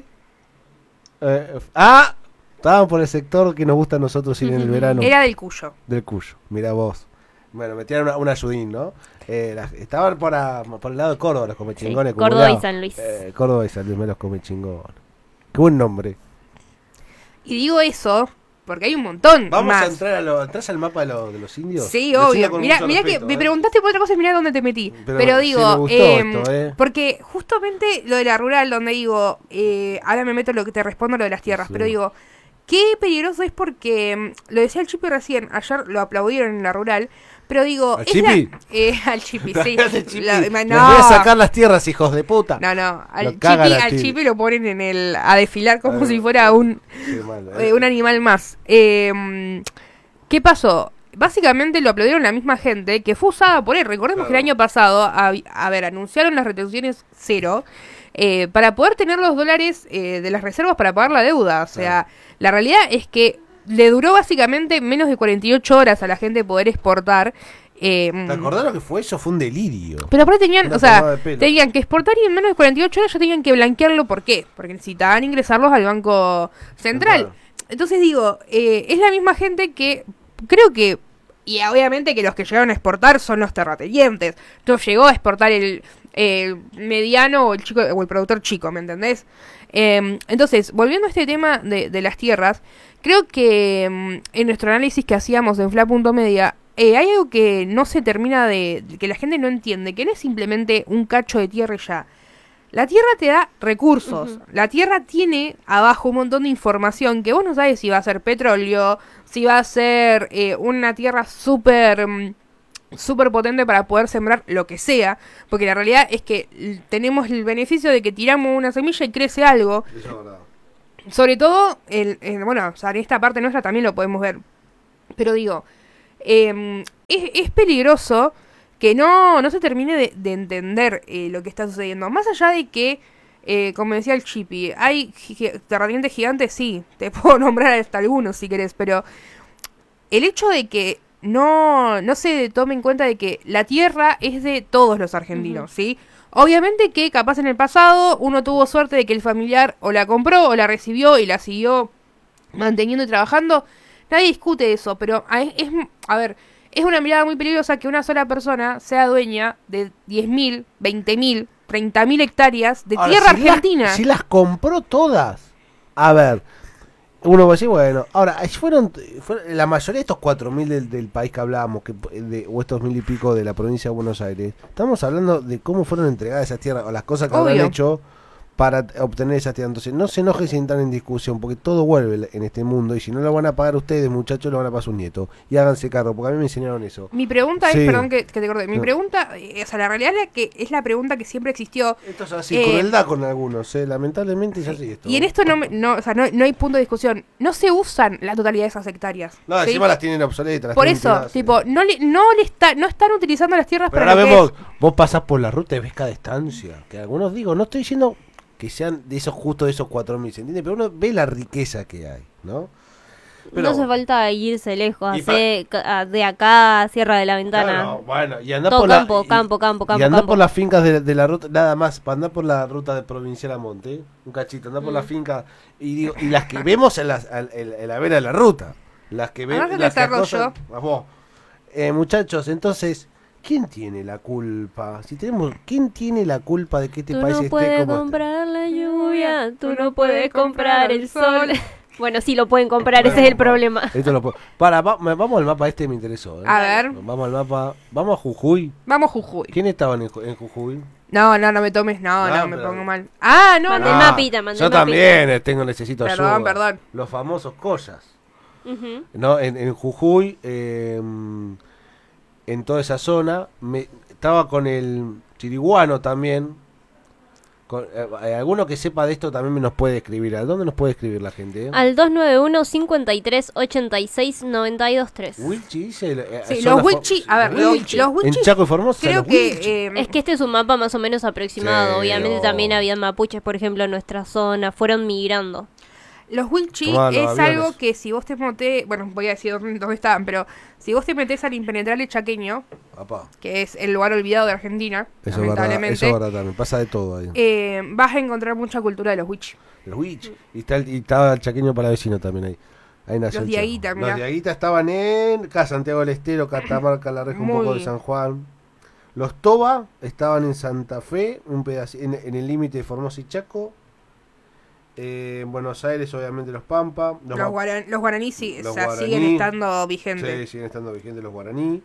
Estaban por el sector que nos gusta a nosotros ir en el verano. Era del Cuyo. Del Cuyo, mira vos. Bueno, me tiraron un ayudín, ¿no? Estaban por el lado de Córdoba los comechingones. Sí, Córdoba y San Luis. Córdoba y San Luis, me los comechingones. Qué buen nombre. Y digo eso porque hay un montón Vamos más. a entrar ¿entras al mapa de los indios? Sí, Decilo obvio. con Mirá mucho que respeto, me preguntaste por otra cosa y mirá dónde te metí. Pero Pero sí digo, me gustó esto, porque justamente lo de la rural, donde digo, ahora me meto lo que te respondo lo de las tierras, Sí. pero digo, qué peligroso es porque, lo decía el Chipi recién, ayer lo aplaudieron en la rural, pero digo... ¿Al es Chipi? al Chipi, sí. Al Chipi. Les Les voy a sacar las tierras, hijos de puta. No, Lo al cagan Chipi, a al Chipi. Chipi lo ponen a desfilar como si fuera un animal más. ¿Qué pasó? Básicamente lo aplaudieron la misma gente que fue usada por él. Recordemos que el año pasado, anunciaron las retenciones cero para poder tener los dólares de las reservas para pagar la deuda. O sea, la realidad es que le duró básicamente menos de 48 horas a la gente poder exportar. ¿Te acordás lo que fue eso? Fue un delirio. Pero aparte tenían, Una o sea, tomada de pelo. tenían que exportar y en menos de 48 horas ya tenían que blanquearlo. ¿Por qué? Porque necesitaban ingresarlos al Banco Central. Claro. Entonces digo, es la misma gente que creo que, y obviamente que los que llegaron a exportar son los terratenientes. No llegó a exportar el mediano o el chico o el productor chico, ¿me entendés? Entonces, volviendo a este tema de las tierras, creo que en nuestro análisis que hacíamos en Fla.media, hay algo que no se termina que la gente no entiende, que no es simplemente un cacho de tierra y ya. La tierra te da recursos. La tierra tiene abajo un montón de información que vos no sabes si va a ser petróleo, si va a ser una tierra súper súper potente para poder sembrar lo que sea, porque la realidad es que tenemos el beneficio de que tiramos una semilla y crece algo. Eso es verdad. Sobre todo, bueno, o sea, en esta parte nuestra también lo podemos ver. Pero digo, es peligroso que no se termine de entender lo que está sucediendo. Más allá de que, como decía el Chippy, hay terratenientes gigantes, sí, te puedo nombrar hasta algunos si querés, pero el hecho de que no se tome en cuenta de que la tierra es de todos los argentinos, ¿sí? Obviamente que capaz en el pasado uno tuvo suerte de que el familiar o la compró o la recibió y la siguió manteniendo y trabajando. Nadie discute eso, pero es una mirada muy peligrosa que una sola persona sea dueña de 10.000, 20.000, 30.000 hectáreas de tierra argentina. Si las compró todas. A ver, uno va a decir, bueno, ahora, fueron la mayoría de estos 4.000 del país que hablábamos, o estos 1.000 y pico de la provincia de Buenos Aires, estamos hablando de cómo fueron entregadas esas tierras, o las cosas que habrán hecho para obtener esas tierras. Entonces, no se enojen si entran en discusión, porque todo vuelve en este mundo, y si no lo van a pagar ustedes, muchachos, lo van a pagar sus nietos. Y háganse cargo, porque a mí me enseñaron eso. Mi pregunta es, perdón que te corté, mi pregunta, o sea, la realidad es la pregunta que siempre existió. Esto es así, crueldad con algunos, lamentablemente es así esto. Y en esto no hay punto de discusión. No se usan la totalidad de esas hectáreas. No, ¿sí? encima las tienen obsoletas. Por eso, tipo, no están utilizando las tierras pero para ahora vos pasás por la ruta y ves cada estancia. Que algunos digo, no estoy diciendo que sean de esos 4.000, ¿se entiende? Pero uno ve la riqueza que hay, ¿no? Pero, no hace falta irse lejos, de acá a Sierra de la Ventana. Claro, bueno, y andar todo por campo. Y andar por las fincas de la ruta, nada más, para andar por la ruta de Provincial a Monte, un cachito, andar por las fincas, y las que vemos en la vera de la ruta, las que vemos, muchachos, entonces, ¿quién tiene la culpa? ¿Quién tiene la culpa de que este país esté como Tú no puedes comprar la lluvia, tú no puedes comprar el sol. Bueno, sí lo pueden comprar, ese es el problema. Vamos al mapa me interesó. A ver. Vamos al mapa, vamos a Jujuy. Vamos a Jujuy. ¿Quién estaban en Jujuy? No me tomes, me pongo mal. Mandé el mapita, yo también necesito ayuda. Perdón. Los famosos collas. No, en Jujuy, en toda esa zona, estaba con el chiriguano también. Alguno que sepa de esto también nos puede escribir. ¿A dónde nos puede escribir la gente? Al 291-53-86-92-3. Wilchi dice. Sí, los Wilchi, los Wilchi. En Chaco y Formosa. Creo que. Es que este es un mapa más o menos aproximado. Sí, obviamente también había mapuches, por ejemplo, en nuestra zona. Fueron migrando. Los Wilchi es algo que si vos te metés, bueno, voy a decir dónde estaban, pero si vos te metés al impenetrable chaqueño, que es el lugar olvidado de Argentina, eso lamentablemente, eso es verdad también, pasa de todo ahí. Vas a encontrar mucha cultura de los Wilchi. Los Wilchi. Y estaba el chaqueño para vecino también ahí. Ahí nació los Diaguita, mira. Los Diaguita estaban en Santiago del Estero, Catamarca, La Reja, un poco de San Juan. Los Toba estaban en Santa Fe, un pedacito, en el límite de Formosa y Chaco. En Buenos Aires, obviamente, los Pampa. Los guaraní siguen estando vigentes. Sí, siguen estando vigentes los guaraní.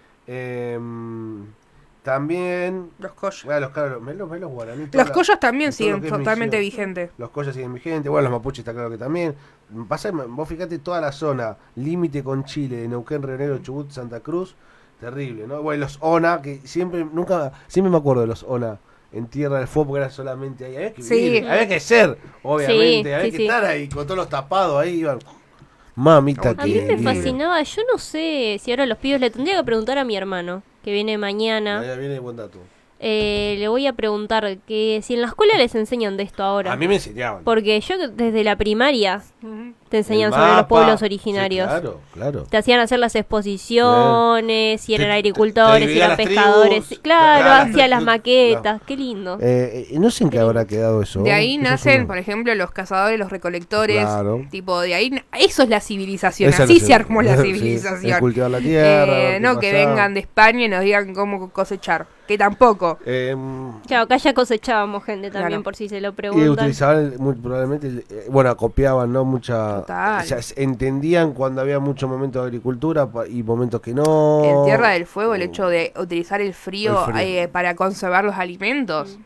También. Los collas. Bueno, los guaraní. Los collas también siguen totalmente vigentes. Los collas siguen vigentes. Bueno, los mapuches está claro que también. Vos fíjate toda la zona, límite con Chile, de Neuquén, Río Negro, Chubut, Santa Cruz. Terrible, ¿no? Bueno, los ONA, que siempre me acuerdo de los ONA. En Tierra del Fuego, porque era solamente ahí. Había que vivir, había que ser, obviamente. Había que estar ahí, con todos los tapados ahí. Iban. Mamita, a mí me fascinaba. Yo no sé si ahora los pibes le tendría que preguntar a mi hermano, que viene mañana. Ya viene buen dato. Le voy a preguntar que si en la escuela les enseñan de esto ahora. A mí me enseñaban. Porque yo desde la primaria te enseñan sobre los pueblos originarios. Sí, claro. Te hacían hacer las exposiciones, si eran agricultores, si eran pescadores. Tribus, claro, hacían las maquetas, qué lindo. No sé en qué habrá quedado eso. De ahí nacen, por ejemplo, los cazadores, los recolectores. Claro. Tipo, de ahí, eso es la civilización. Así se armó la civilización. Cultivar la tierra. No que vengan de España y nos digan cómo cosechar. Que tampoco. Claro, acá ya cosechábamos gente también, por si se lo preguntan. Y utilizaban muy probablemente, copiaban, ¿no? O sea, entendían cuando había muchos momentos de agricultura y momentos que no. En Tierra del Fuego, el hecho de utilizar el frío. Para conservar los alimentos.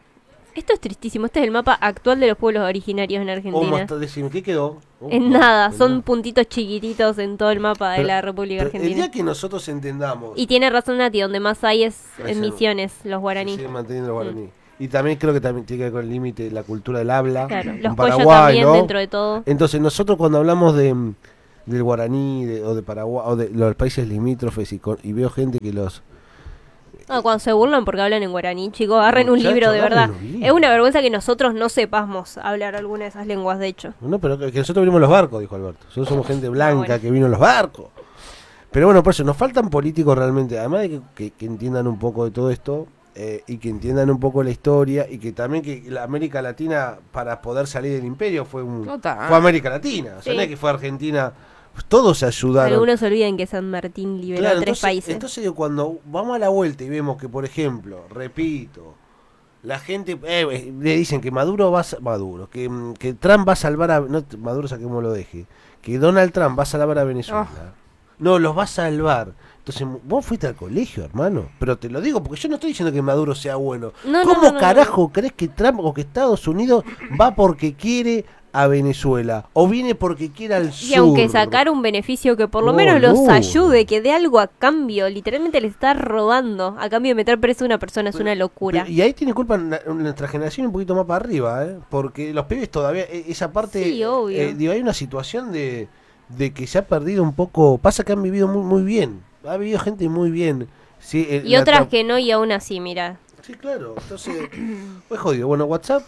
Esto es tristísimo. Este es el mapa actual de los pueblos originarios en Argentina. Decime, ¿qué quedó? En nada, son puntitos chiquititos en todo el mapa de la República pero Argentina. el día que nosotros entendamos... Y tiene razón Nati, donde más hay es Ahí en se- Misiones, los guaraní. Se sigue manteniendo los guaraní. Y también creo que también tiene que ver con el límite de la cultura del habla. Claro, en los Coya Paraguay, también ¿no? dentro de todo. Entonces nosotros cuando hablamos del guaraní o de Paraguay o de los países limítrofes y veo gente que los... Cuando se burlan porque hablan en guaraní, chicos, agarren un Muchachos, libro de agarren verdad. un libro. Es una vergüenza que nosotros no sepamos hablar alguna de esas lenguas, de hecho. No, pero que nosotros vinimos en los barcos, dijo Alberto. Nosotros somos gente blanca bueno. que vino en los barcos. Pero bueno, por eso nos faltan políticos realmente, además de que entiendan un poco de todo esto y que entiendan un poco la historia y que también que la América Latina para poder salir del imperio fue Total. América Latina, o sea, Sí. no es que fue Argentina, pues todos se ayudaron. Algunos olvidan que San Martín liberó Claro, a 3 entonces, países. entonces digo, cuando vamos a la vuelta y vemos que, por ejemplo, repito, la gente le dicen que que Trump va a salvar a Maduro, saquémoslo deje, que Donald Trump va a salvar a Venezuela. No, los va a salvar. Entonces, vos fuiste al colegio, hermano. Pero te lo digo porque yo no estoy diciendo que Maduro sea bueno. No, ¿Cómo no, carajo crees que Trump o que Estados Unidos va porque quiere a Venezuela? ¿O viene porque quiere al sur? Y aunque sacar un beneficio que por lo menos los ayude, que dé algo a cambio, literalmente le está robando a cambio de meter preso a una persona, es una locura. Y ahí tiene culpa nuestra generación un poquito más para arriba, ¿eh? Porque los pibes todavía, esa parte, Sí, obvio. digo, hay una situación de que se ha perdido un poco, pasa que han vivido muy, muy bien, ha vivido gente muy bien. Sí, Y otras que no, y aún así, mira. Sí, claro, entonces, pues jodido. Bueno, WhatsApp,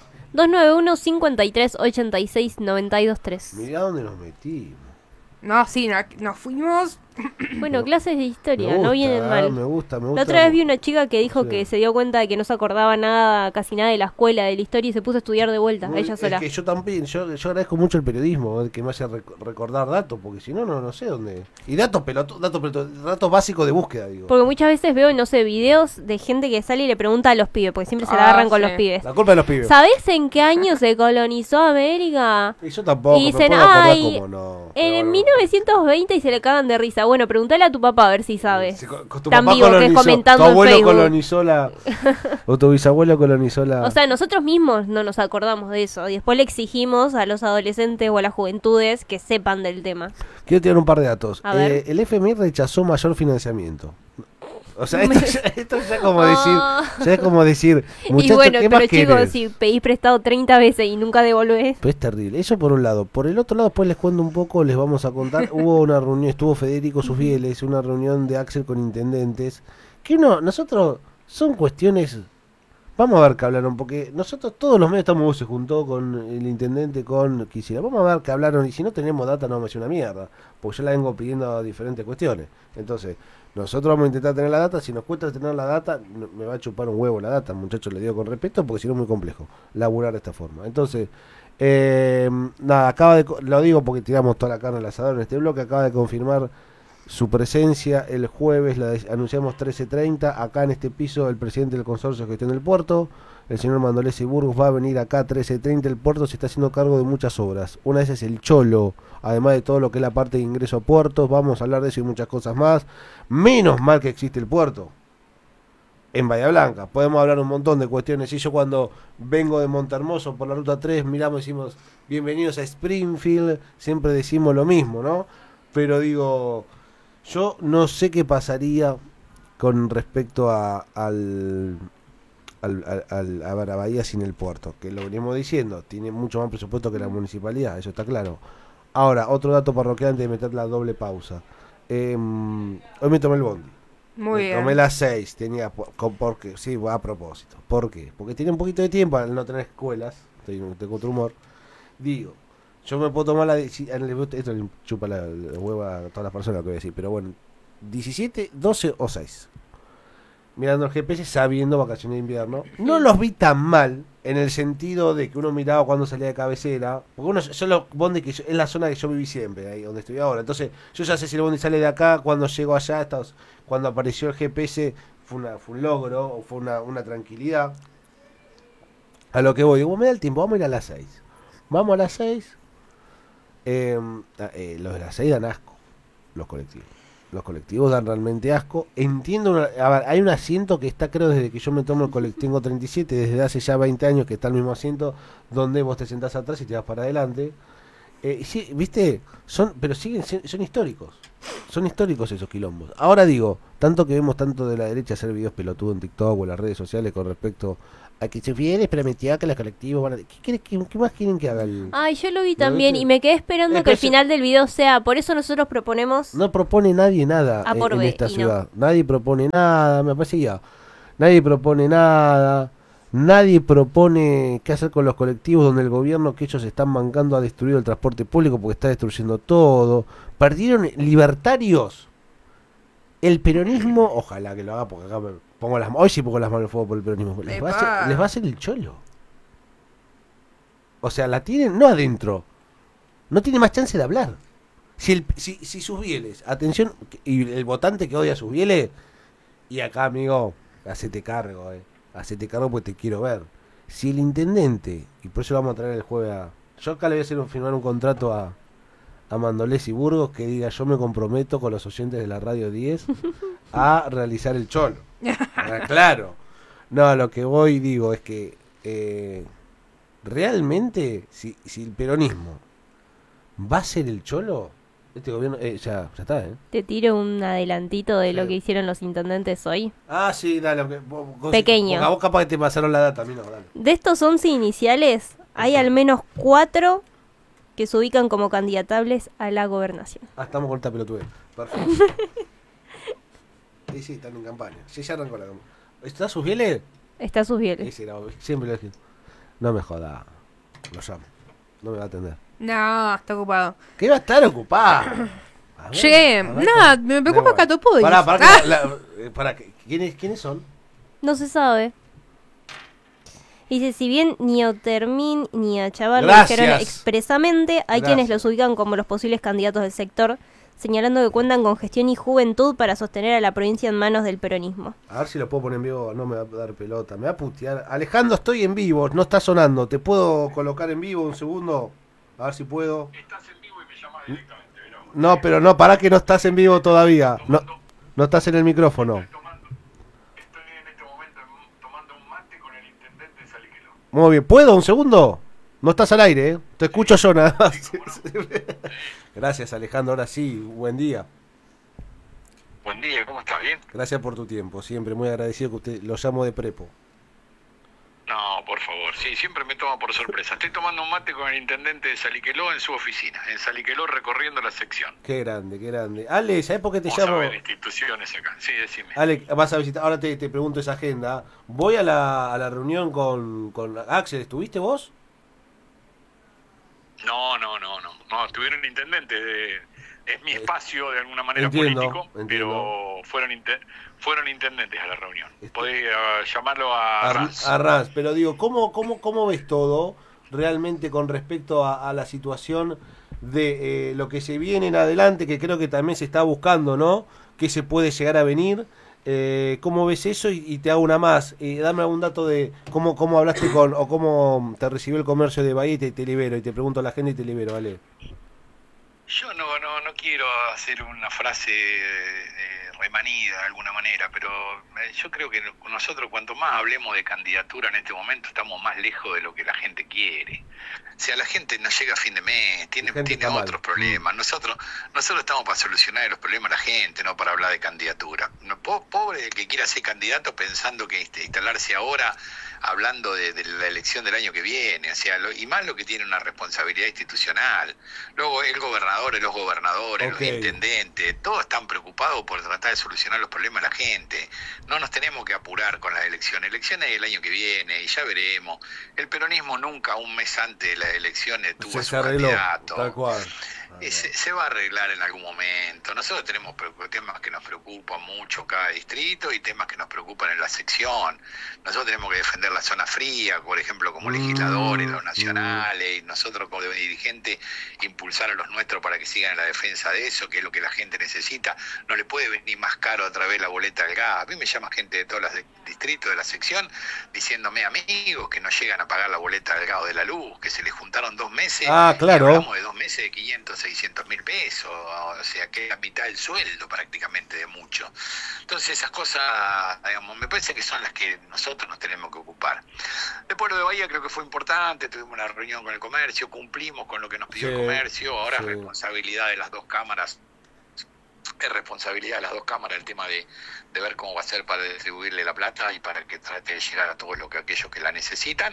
291-53-86-923. mirá dónde nos metimos. No, sí, nos fuimos. Bueno, clases de historia, Me no gusta, vienen mal. Me gusta. La otra vez vi una chica que dijo Sí. que se dio cuenta de que no se acordaba nada, casi nada de la escuela, de la historia, y se puso a estudiar de vuelta, ella sola. Es que yo también, yo agradezco mucho el periodismo, el que me hace recordar datos, porque si no, no sé dónde. Y datos datos básicos de búsqueda, digo. Porque muchas veces veo, no sé, videos de gente que sale y le pregunta a los pibes, porque siempre se la agarran con sí. los pibes. La culpa de los pibes. ¿Sabés en qué año se colonizó América? Y yo tampoco, Y me dicen, puedo acordar "Ay, cómo no". En Pero bueno. 1920 y se le cagan de risa. Bueno, preguntale a tu papá a ver si sabe. Si tu Tan papá vivo que es colonizó, comentando tu en abuelo Facebook. colonizó o tu bisabuelo colonizó la... O sea, nosotros mismos no nos acordamos de eso. Y después le exigimos a los adolescentes o a las juventudes que sepan del tema. Quiero tirar un par de datos. A ver. El FMI rechazó mayor financiamiento. O sea, esto ya es como decir, ya es como decir, Y muchachos, bueno, ¿qué pero más chicos, querés? si pedís prestado 30 veces y nunca devolvés. Pero es terrible. Eso por un lado. Por el otro lado, después les cuento un poco, les vamos a contar. Hubo una reunión, estuvo Federico Susbieles, una reunión de Axel con intendentes. Que nosotros, son cuestiones. Vamos a ver que hablaron, porque nosotros todos los medios estamos, se juntó con el intendente, con quisiera. Vamos a ver que hablaron, y si no tenemos data, no vamos a decir una mierda. Porque yo la vengo pidiendo a diferentes cuestiones. Entonces, nosotros vamos a intentar tener la data. Si nos cuesta tener la data, me va a chupar un huevo la data, muchachos, le digo con respeto, porque si no es muy complejo laburar de esta forma. Entonces, nada, lo digo porque tiramos toda la carne al asador en este bloque, acaba de confirmar su presencia el jueves, anunciamos 13:30, acá en este piso el presidente del consorcio de gestión del puerto, el señor Mandolesi Burgos, va a venir acá 13:30, el puerto se está haciendo cargo de muchas obras, una de esas es el Cholo, además de todo lo que es la parte de ingreso a puertos, vamos a hablar de eso y muchas cosas más, menos mal que existe el puerto en Bahía Blanca, podemos hablar un montón de cuestiones, y yo cuando vengo de Montehermoso por la ruta 3, miramos y decimos, bienvenidos a Springfield, siempre decimos lo mismo, ¿no? Pero digo... Yo no sé qué pasaría con respecto a Bahía sin el puerto, que lo venimos diciendo, tiene mucho más presupuesto que la municipalidad, eso está claro. Ahora, otro dato parroquial antes de meter la doble pausa. Hoy me tomé el bondi. Muy bien. Tomé las 6, porque sí, a propósito. ¿Por qué? Porque tiene un poquito de tiempo al no tener escuelas, tengo otro humor. Digo, yo me puedo tomar esto le chupa la hueva a todas las personas lo que voy a decir, pero bueno, 17, 12 o 6. Mirando el GPS, sabiendo vacaciones de invierno, no los vi tan mal, en el sentido de que uno miraba cuando salía de cabecera, porque yo los bondi es la zona que yo viví siempre, ahí donde estoy ahora, entonces yo ya sé si el bondi sale de acá, cuando llego allá, cuando apareció el GPS, fue un logro, o fue una tranquilidad. A lo que voy, me da el tiempo, vamos a ir a las 6. Vamos a las 6. Los de las 6 dan asco, los colectivos. Los colectivos dan realmente asco. Entiendo, a ver, hay un asiento que está, creo, desde que yo me tomo el colectivo, tengo 37, desde hace ya 20 años que está el mismo asiento, donde vos te sentás atrás y te vas para adelante. Sí, viste, pero son históricos. Son históricos esos quilombos. Ahora digo, tanto que vemos tanto de la derecha hacer videos pelotudos en TikTok o en las redes sociales con respecto a que se viene prometió que los colectivos van a... ¿Qué más quieren que haga el...? Ay, yo lo vi también y me quedé esperando que el final del video sea... Por eso nosotros proponemos... No propone nadie nada en esta ciudad. Nadie propone nada, me parece ya. Nadie propone nada. Nadie propone qué hacer con los colectivos donde el gobierno que ellos están bancando ha destruido el transporte público porque está destruyendo todo. Perdieron libertarios. El peronismo, ojalá que lo haga porque acá pongo las manos. Hoy sí pongo las manos en el fuego por el peronismo. Les va a hacer el cholo. O sea, la tienen, no adentro. No tiene más chance de hablar. Si sus bieles, atención, y el votante que odia a sus bieles, y acá, amigo, hacete cargo, hacete cargo porque te quiero ver. Si el intendente, y por eso lo vamos a traer el jueves a... Yo acá le voy a hacer firmar un contrato a Mandolés y Burgos que diga: yo me comprometo con los oyentes de la Radio 10 a realizar el cholo. Claro. No, lo que voy digo es que realmente si el peronismo va a ser el cholo, este gobierno ya está, Te tiro un adelantito de lo que hicieron los intendentes hoy. Ah, sí, dale. Pequeño. A vos capaz que te pasaron la data, a mí no, dale. De estos 11 iniciales, hay al menos 4 que se ubican como candidatables a la gobernación. Ah, estamos con esta pelotudez. Perfecto. Sí, están en campaña. Sí, ya arrancó la campaña. ¿Está sus bieles? Está sus bieles. Sí, siempre lo dije. No me joda. Lo llamo. No me va a atender. No, está ocupado. ¿Qué va a estar ocupado? Che, nada, me preocupa Catopodis. Pará, ¿quiénes son? No se sabe. Dice, si bien ni a Otermin ni a Chaval lo Gracias. dijeron expresamente, hay quienes Gracias. los ubican como los posibles candidatos del sector, señalando que cuentan con gestión y juventud para sostener a la provincia en manos del peronismo. A ver si lo puedo poner en vivo. No me va a dar pelota. Me va a putear. Alejandro, estoy en vivo. No está sonando. ¿Te puedo colocar en vivo un segundo? A ver si puedo. Estás en vivo y me llamas directamente, ¿no? No, pero no, pará que no estás en vivo todavía. No estás en el micrófono. Estoy en este momento tomando un mate con el intendente de Saliqueló. Muy bien. ¿Puedo un segundo? No estás al aire, ¿eh? Te escucho yo nada más. Gracias, Alejandro. Ahora sí, buen día. Buen día, ¿cómo estás? ¿Bien? Gracias por tu tiempo. Siempre muy agradecido que usted lo llamo de prepo. No, por favor. Sí, siempre me toma por sorpresa. Estoy tomando un mate con el intendente de Saliqueló en su oficina. En Saliqueló recorriendo la sección. Qué grande, qué grande. Ale, ¿sabes por qué te Vamos llamo? a ver instituciones acá. Sí, decime. Ale, vas a visitar. Ahora te pregunto esa agenda. Voy a la reunión con Axel. ¿Estuviste vos? No, estuvieron intendentes. Es mi espacio de alguna manera entiendo, político, entiendo. pero fueron intendentes a la reunión. Podés llamarlo a Ranz. A Ranz, pero digo, ¿cómo ves todo realmente con respecto a la situación de lo que se viene en adelante, que creo que también se está buscando, ¿no? ¿Qué se puede llegar a venir? ¿Cómo ves eso? Y te hago una más. Dame algún dato de cómo hablaste o cómo te recibió el comercio de Bahía y te libero. Y te pregunto a la gente y te libero, ¿vale? Yo no quiero hacer una frase remanida de alguna manera, pero yo creo que nosotros cuanto más hablemos de candidatura en este momento estamos más lejos de lo que la gente quiere. O sea, la gente no llega a fin de mes, tiene otros problemas. Nosotros estamos para solucionar los problemas de la gente, no para hablar de candidatura. Pobre el que quiera ser candidato pensando que instalarse ahora hablando de la elección del año que viene, o sea, y más lo que tiene una responsabilidad institucional. Luego el gobernador, los gobernadores, los intendentes, todos están preocupados por tratar de solucionar los problemas de la gente. No nos tenemos que apurar con las elecciones. Elecciones el año que viene y ya veremos. El peronismo nunca, un mes antes de las elecciones, tuvo a su candidato. Tal cual. Se va a arreglar en algún momento. Nosotros tenemos temas que nos preocupan mucho cada distrito y temas que nos preocupan en la sección. Nosotros tenemos que defender la zona fría, por ejemplo, como legisladores, los nacionales, y nosotros como dirigentes impulsar a los nuestros para que sigan en la defensa de eso, que es lo que la gente necesita. No le puede venir más caro otra vez la boleta del gas. A mí me llama gente de todos los distritos de la sección diciéndome, amigos, que no llegan a pagar la boleta del gas o de la luz, que se les juntaron 2 meses. Ah, claro. Y hablamos de 2 meses de 500 600.000 pesos, o sea, que es la mitad del sueldo prácticamente de mucho. Entonces esas cosas, digamos, me parece que son las que nosotros nos tenemos que ocupar. Después lo de Bahía creo que fue importante, tuvimos una reunión con el comercio, cumplimos con lo que nos pidió el comercio, ahora es responsabilidad de las dos cámaras. Es responsabilidad de las dos cámaras el tema de ver cómo va a ser para distribuirle la plata y para que trate de llegar a todos aquellos que la necesitan,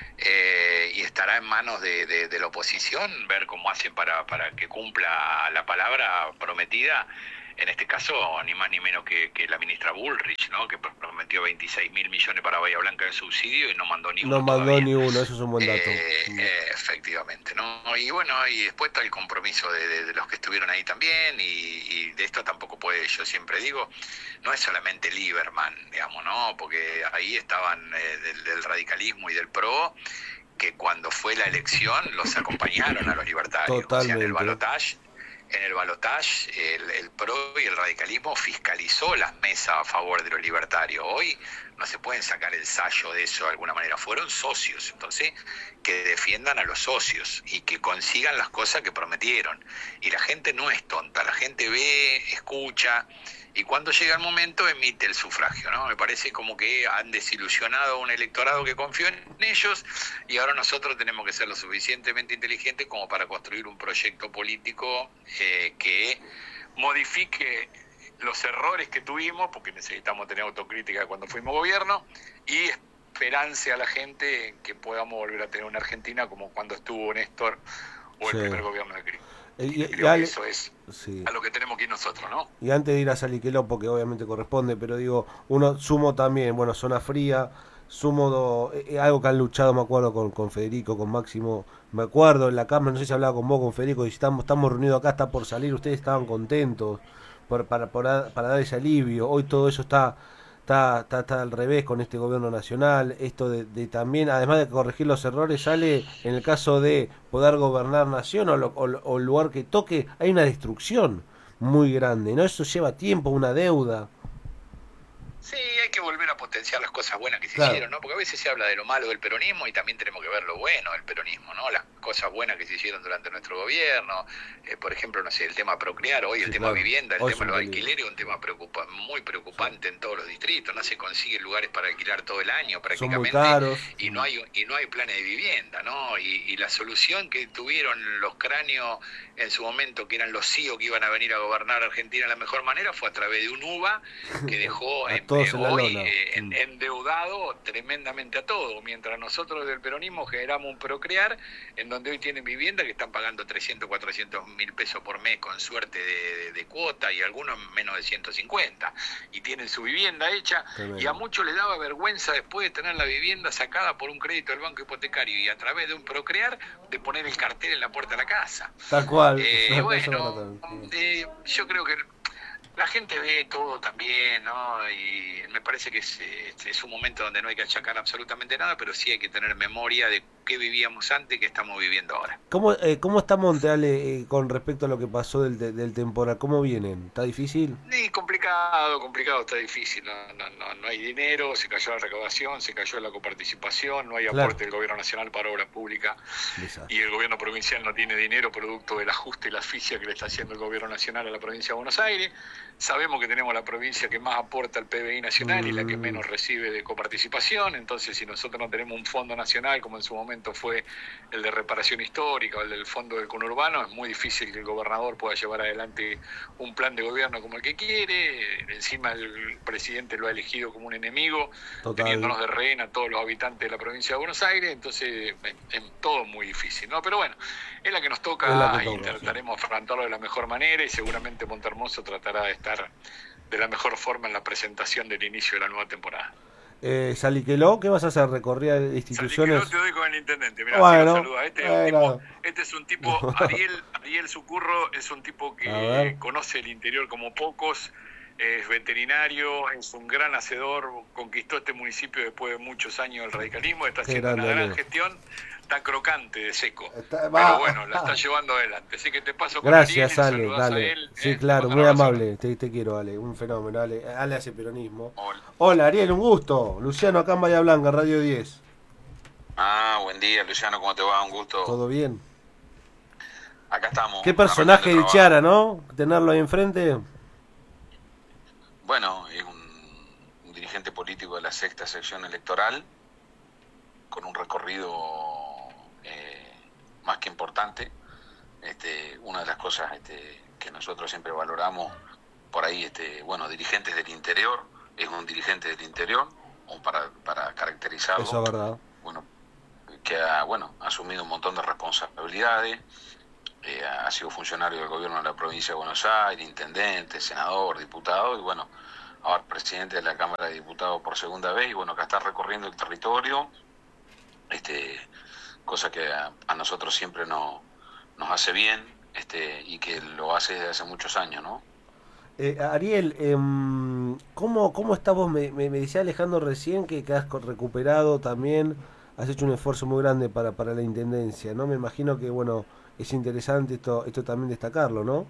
y estará en manos de la oposición ver cómo hacen para que cumpla la palabra prometida. En este caso, ni más ni menos que la ministra Bullrich, ¿no? Que prometió 26.000 millones para Bahía Blanca de subsidio y no mandó ni uno. No mandó todavía. ni uno, eso es un buen dato. Efectivamente, ¿no? Y bueno, y después está el compromiso de los que estuvieron ahí también, y de esto tampoco puede, yo siempre digo, no es solamente Lieberman, digamos, ¿no? Porque ahí estaban del radicalismo y del PRO, que cuando fue la elección los acompañaron a los libertarios. Totalmente. O sea, en el balotaje, el PRO y el radicalismo fiscalizó las mesas a favor de los libertarios. Hoy no se pueden sacar el sallo de eso de alguna manera. Fueron socios, entonces que defiendan a los socios y que consigan las cosas que prometieron. Y la gente no es tonta, la gente ve, escucha, y cuando llega el momento emite el sufragio, ¿no? Me parece como que han desilusionado a un electorado que confió en ellos, y ahora nosotros tenemos que ser lo suficientemente inteligentes como para construir un proyecto político que modifique los errores que tuvimos, porque necesitamos tener autocrítica cuando fuimos gobierno, y esperanza a la gente en que podamos volver a tener una Argentina como cuando estuvo Néstor o el primer gobierno de Cristina. Creo que eso es a lo que tenemos que ir nosotros, ¿no? Y antes de ir a Saliqueló, porque obviamente corresponde, pero digo, uno sumo también, bueno, Zona Fría, sumo algo que han luchado, me acuerdo, con Federico, con Máximo, me acuerdo en la cámara, no sé si hablaba con vos, con Federico, y estamos reunidos acá, está por salir, ustedes estaban contentos para dar ese alivio. Hoy todo eso está al revés con este gobierno nacional. Esto de también, además de corregir los errores, sale en el caso de poder gobernar nación o el lugar que toque, hay una destrucción muy grande, ¿no? Eso lleva tiempo, una deuda. Sí, hay que volver a potenciar las cosas buenas que se Claro. hicieron, ¿no? Porque a veces se habla de lo malo del peronismo y también tenemos que ver lo bueno del peronismo, ¿no? Las cosas buenas que se hicieron durante nuestro gobierno, por ejemplo, no sé, el tema procrear, hoy el tema claro. vivienda, el Hoy tema de es los un alquileres es un tema muy preocupante en todos los distritos, no se consiguen lugares para alquilar todo el año prácticamente. Son muy caros. Y no hay planes de vivienda, ¿no? Y la solución que tuvieron los cráneos en su momento, que eran los CEO que iban a venir a gobernar Argentina de la mejor manera, fue a través de un UBA que dejó A todos en la hoy lona. endeudado tremendamente a todo, mientras nosotros del peronismo generamos un procrear en donde hoy tienen vivienda que están pagando 300, 400 mil pesos por mes con suerte de cuota, y algunos menos de 150, y tienen su vivienda hecha. Tremendo. Y a muchos les daba vergüenza, después de tener la vivienda sacada por un crédito del banco hipotecario y a través de un procrear, de poner el cartel en la puerta de la casa. Tal cual. Bueno, yo creo que la gente ve todo también, ¿no? Y me parece que es un momento donde no hay que achacar absolutamente nada, pero sí hay que tener memoria de qué vivíamos antes y qué estamos viviendo ahora. ¿Cómo está Monteale con respecto a lo que pasó del temporal? ¿Cómo vienen? ¿Está difícil? Sí, complicado, está difícil. No hay dinero, se cayó la recaudación, se cayó la coparticipación, no hay Claro. aporte del gobierno nacional para obras públicas, y el gobierno provincial no tiene dinero producto del ajuste y la asfixia que le está haciendo el gobierno nacional a la provincia de Buenos Aires. Sabemos que tenemos la provincia que más aporta al PBI nacional y la que menos recibe de coparticipación, entonces si nosotros no tenemos un fondo nacional como en su momento fue el de reparación histórica o el del fondo del conurbano, es muy difícil que el gobernador pueda llevar adelante un plan de gobierno como el que quiere. Encima el presidente lo ha elegido como un enemigo, teniéndonos de rehén a todos los habitantes de la provincia de Buenos Aires, entonces es todo muy difícil, ¿no? Pero bueno, es la que nos toca, y trataremos de afrontarlo de la mejor manera, y seguramente Montehermoso tratará de estar de la mejor forma en la presentación del inicio de la nueva temporada. Saliqueló, ¿qué vas a hacer? ¿Recorrida de instituciones? Saliqueló te doy con el intendente. Mirá, Bueno, saluda. Este es un tipo, Ariel Sucurro es un tipo que conoce el interior como pocos, es veterinario, es un gran hacedor, conquistó este municipio después de muchos años del radicalismo, está haciendo una gran gestión. Está crocante de seco, pero bueno, la está llevando adelante. Así que te paso con Gracias, Ariel, Ale, dale. a él, Sí, claro, muy amable. Te quiero, Ale. Un fenómeno, Ale. Ale hace peronismo. Hola, Ariel, un gusto. Luciano, acá en Bahía Blanca, Radio 10. Buen día, Luciano, ¿cómo te va? Un gusto. ¿Todo bien? acá estamos. Qué personaje de trabajo. Chiara, ¿no? Tenerlo ahí enfrente. Bueno, es un dirigente político de la sexta sección electoral, con un recorrido más que importante. Una de las cosas que nosotros siempre valoramos, por ahí, bueno, dirigentes del interior, es un dirigente del interior, o para caracterizarlo. Eso es verdad. Bueno, que ha asumido un montón de responsabilidades, ha sido funcionario del gobierno de la provincia de Buenos Aires, intendente, senador, diputado, y bueno, ahora presidente de la Cámara de Diputados por segunda vez, y bueno, acá está recorriendo el territorio, cosa que a nosotros siempre nos hace bien, y que lo hace desde hace muchos años, ¿no? Ariel, ¿cómo estás vos? Me decía Alejandro recién que has recuperado también, has hecho un esfuerzo muy grande para la intendencia, ¿no? Me imagino que, bueno, es interesante esto también destacarlo, ¿no?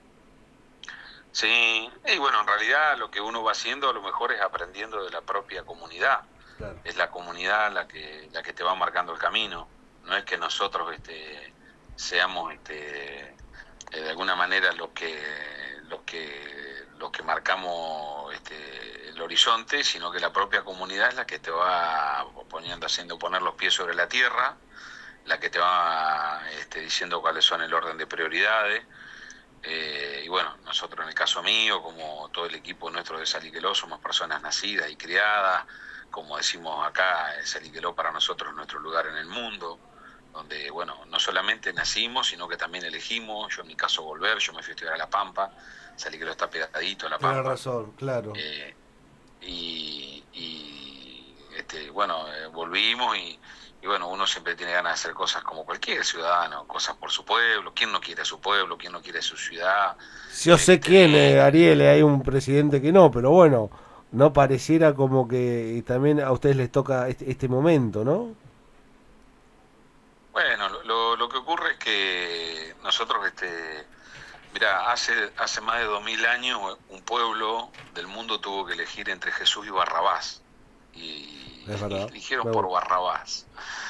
Sí, y bueno, en realidad lo que uno va haciendo a lo mejor es aprendiendo de la propia comunidad. Claro. Es la comunidad la que te va marcando el camino. No es que nosotros seamos de alguna manera los que marcamos el horizonte, sino que la propia comunidad es la que te va haciendo poner los pies sobre la tierra, la que te va diciendo cuáles son el orden de prioridades. Y bueno, nosotros en el caso mío, como todo el equipo nuestro de Saliqueló, somos personas nacidas y criadas, como decimos acá, Saliqueló para nosotros es nuestro lugar en el mundo, donde, bueno, no solamente nacimos, sino que también elegimos, yo en mi caso volver, yo me fui a estudiar a La Pampa, Saliqueló está pegadito a La Pampa. Tienes razón, claro. Volvimos y bueno, uno siempre tiene ganas de hacer cosas como cualquier ciudadano, cosas por su pueblo. ¿Quién no quiere a su pueblo? ¿Quién no quiere a su ciudad? Yo sé quién, Ariel, hay un presidente que no, pero bueno, no pareciera como que también a ustedes les toca este momento, ¿no? Bueno, lo que ocurre es que nosotros, mira, hace más de 2000 años un pueblo del mundo tuvo que elegir entre Jesús y Barrabás. Y eligieron por Barrabás.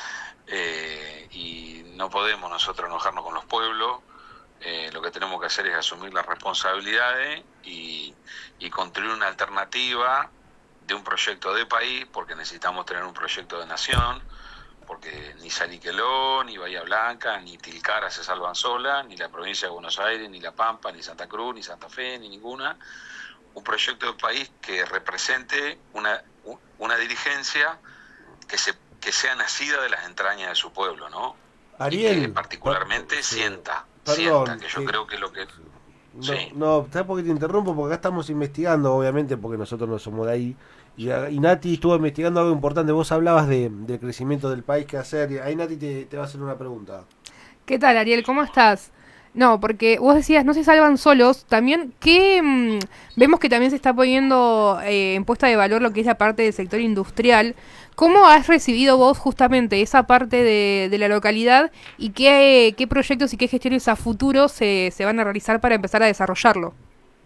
Y no podemos nosotros enojarnos con los pueblos. Lo que tenemos que hacer es asumir las responsabilidades y construir una alternativa de un proyecto de país, porque necesitamos tener un proyecto de nación, porque ni Saliqueló, ni Bahía Blanca, ni Tilcara se salvan sola, ni la provincia de Buenos Aires, ni La Pampa, ni Santa Cruz, ni Santa Fe, ni ninguna. Un proyecto de país que represente una dirigencia que sea nacida de las entrañas de su pueblo, ¿no? Ariel, y que particularmente sienta, que yo creo que lo que... No, ¿sabes por qué te interrumpo? Porque acá estamos investigando, obviamente, porque nosotros no somos de ahí. Y Nati estuvo investigando algo importante. Vos hablabas del crecimiento del país, qué hacer. Y ahí Nati te va a hacer una pregunta. ¿Qué tal, Ariel? ¿Cómo estás? No, porque vos decías, no se salvan solos. También que vemos que también se está poniendo en puesta de valor lo que es la parte del sector industrial. ¿Cómo has recibido vos justamente esa parte de la localidad y qué proyectos y qué gestiones a futuro se van a realizar para empezar a desarrollarlo?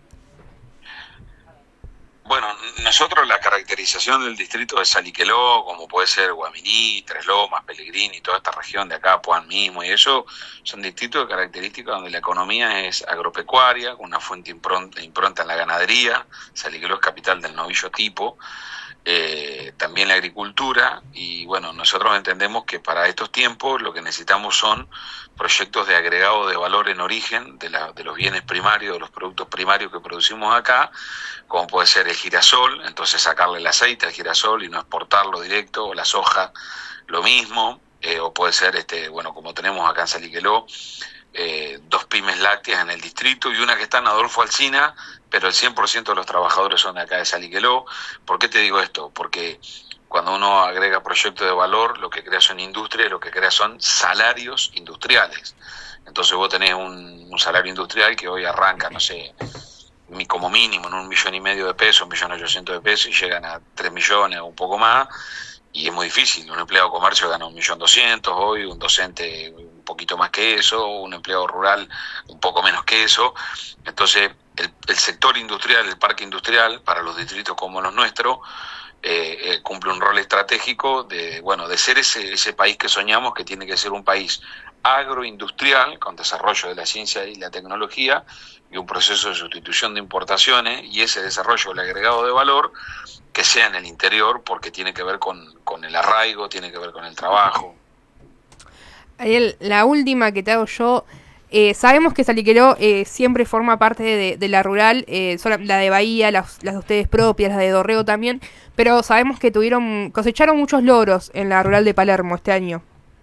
Bueno, nosotros la caracterización del distrito de Saliqueló, como puede ser Guaminí, Tres Lomas, Pellegrini, toda esta región de acá, Puan mismo, y eso son distritos de características donde la economía es agropecuaria, con una fuente impronta en la ganadería. Saliqueló es capital del novillo tipo, también la agricultura, y bueno, nosotros entendemos que para estos tiempos lo que necesitamos son proyectos de agregado de valor en origen de los bienes primarios, de los productos primarios que producimos acá, como puede ser el girasol, entonces sacarle el aceite al girasol y no exportarlo directo, o la soja, lo mismo, o puede ser, como tenemos acá en Saliqueló, 2 pymes lácteas en el distrito y una que está en Adolfo Alsina, pero el 100% de los trabajadores son de acá de Saliqueló. ¿Por qué te digo esto? Porque cuando uno agrega proyectos de valor, lo que crea son industrias, lo que crea son salarios industriales. Entonces vos tenés un salario industrial que hoy arranca, no sé, como mínimo en 1,5 millones de pesos, 1.800.000 de pesos, y llegan a 3 millones o un poco más, y es muy difícil. Un empleado de comercio gana 1.200.000 hoy, un docente un poquito más que eso, un empleado rural un poco menos que eso. Entonces el sector industrial, el parque industrial, para los distritos como los nuestros, cumple un rol estratégico de ser ese país que soñamos, que tiene que ser un país agroindustrial, con desarrollo de la ciencia y la tecnología, y un proceso de sustitución de importaciones, y ese desarrollo del agregado de valor que sea en el interior, porque tiene que ver con el arraigo, tiene que ver con el trabajo. Ariel, la última que te hago yo, sabemos que Salliqueló siempre forma parte de la rural, la de Bahía, las de ustedes propias, las de Dorrego también, pero sabemos que cosecharon muchos logros en la rural de Palermo este año.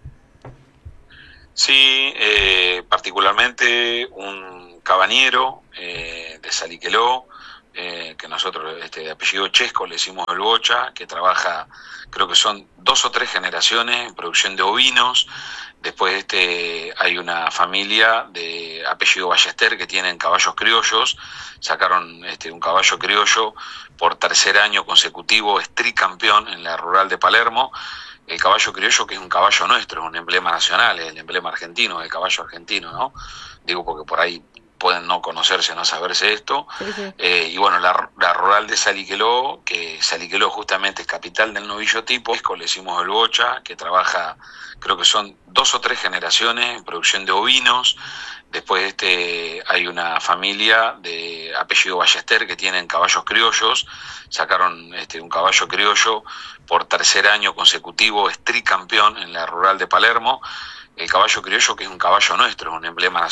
Sí, particularmente un cabañero de Salliqueló, que nosotros de apellido Chesco le decimos el Bocha, que trabaja, creo que son 2 o 3 generaciones en producción de ovinos. Después hay una familia de apellido Ballester que tienen caballos criollos, sacaron un caballo criollo por 3er año consecutivo, es tricampeón en la rural de Palermo. El caballo criollo, que es un caballo nuestro, es un emblema nacional, es el emblema argentino, el caballo argentino, ¿no? Digo porque por ahí pueden no conocerse, no saberse esto. Sí, sí. Y bueno, la rural de Salliqueló, que Salliqueló justamente es capital del novillo tipo, le decimos el Bocha, que trabaja, creo que son 2 o 3 generaciones en producción de ovinos. Después hay una familia de apellido Ballester que tienen caballos criollos, sacaron un caballo criollo por 3er año consecutivo, es tricampeón en la rural de Palermo. El caballo criollo, que es un caballo nuestro, es un emblema nacional.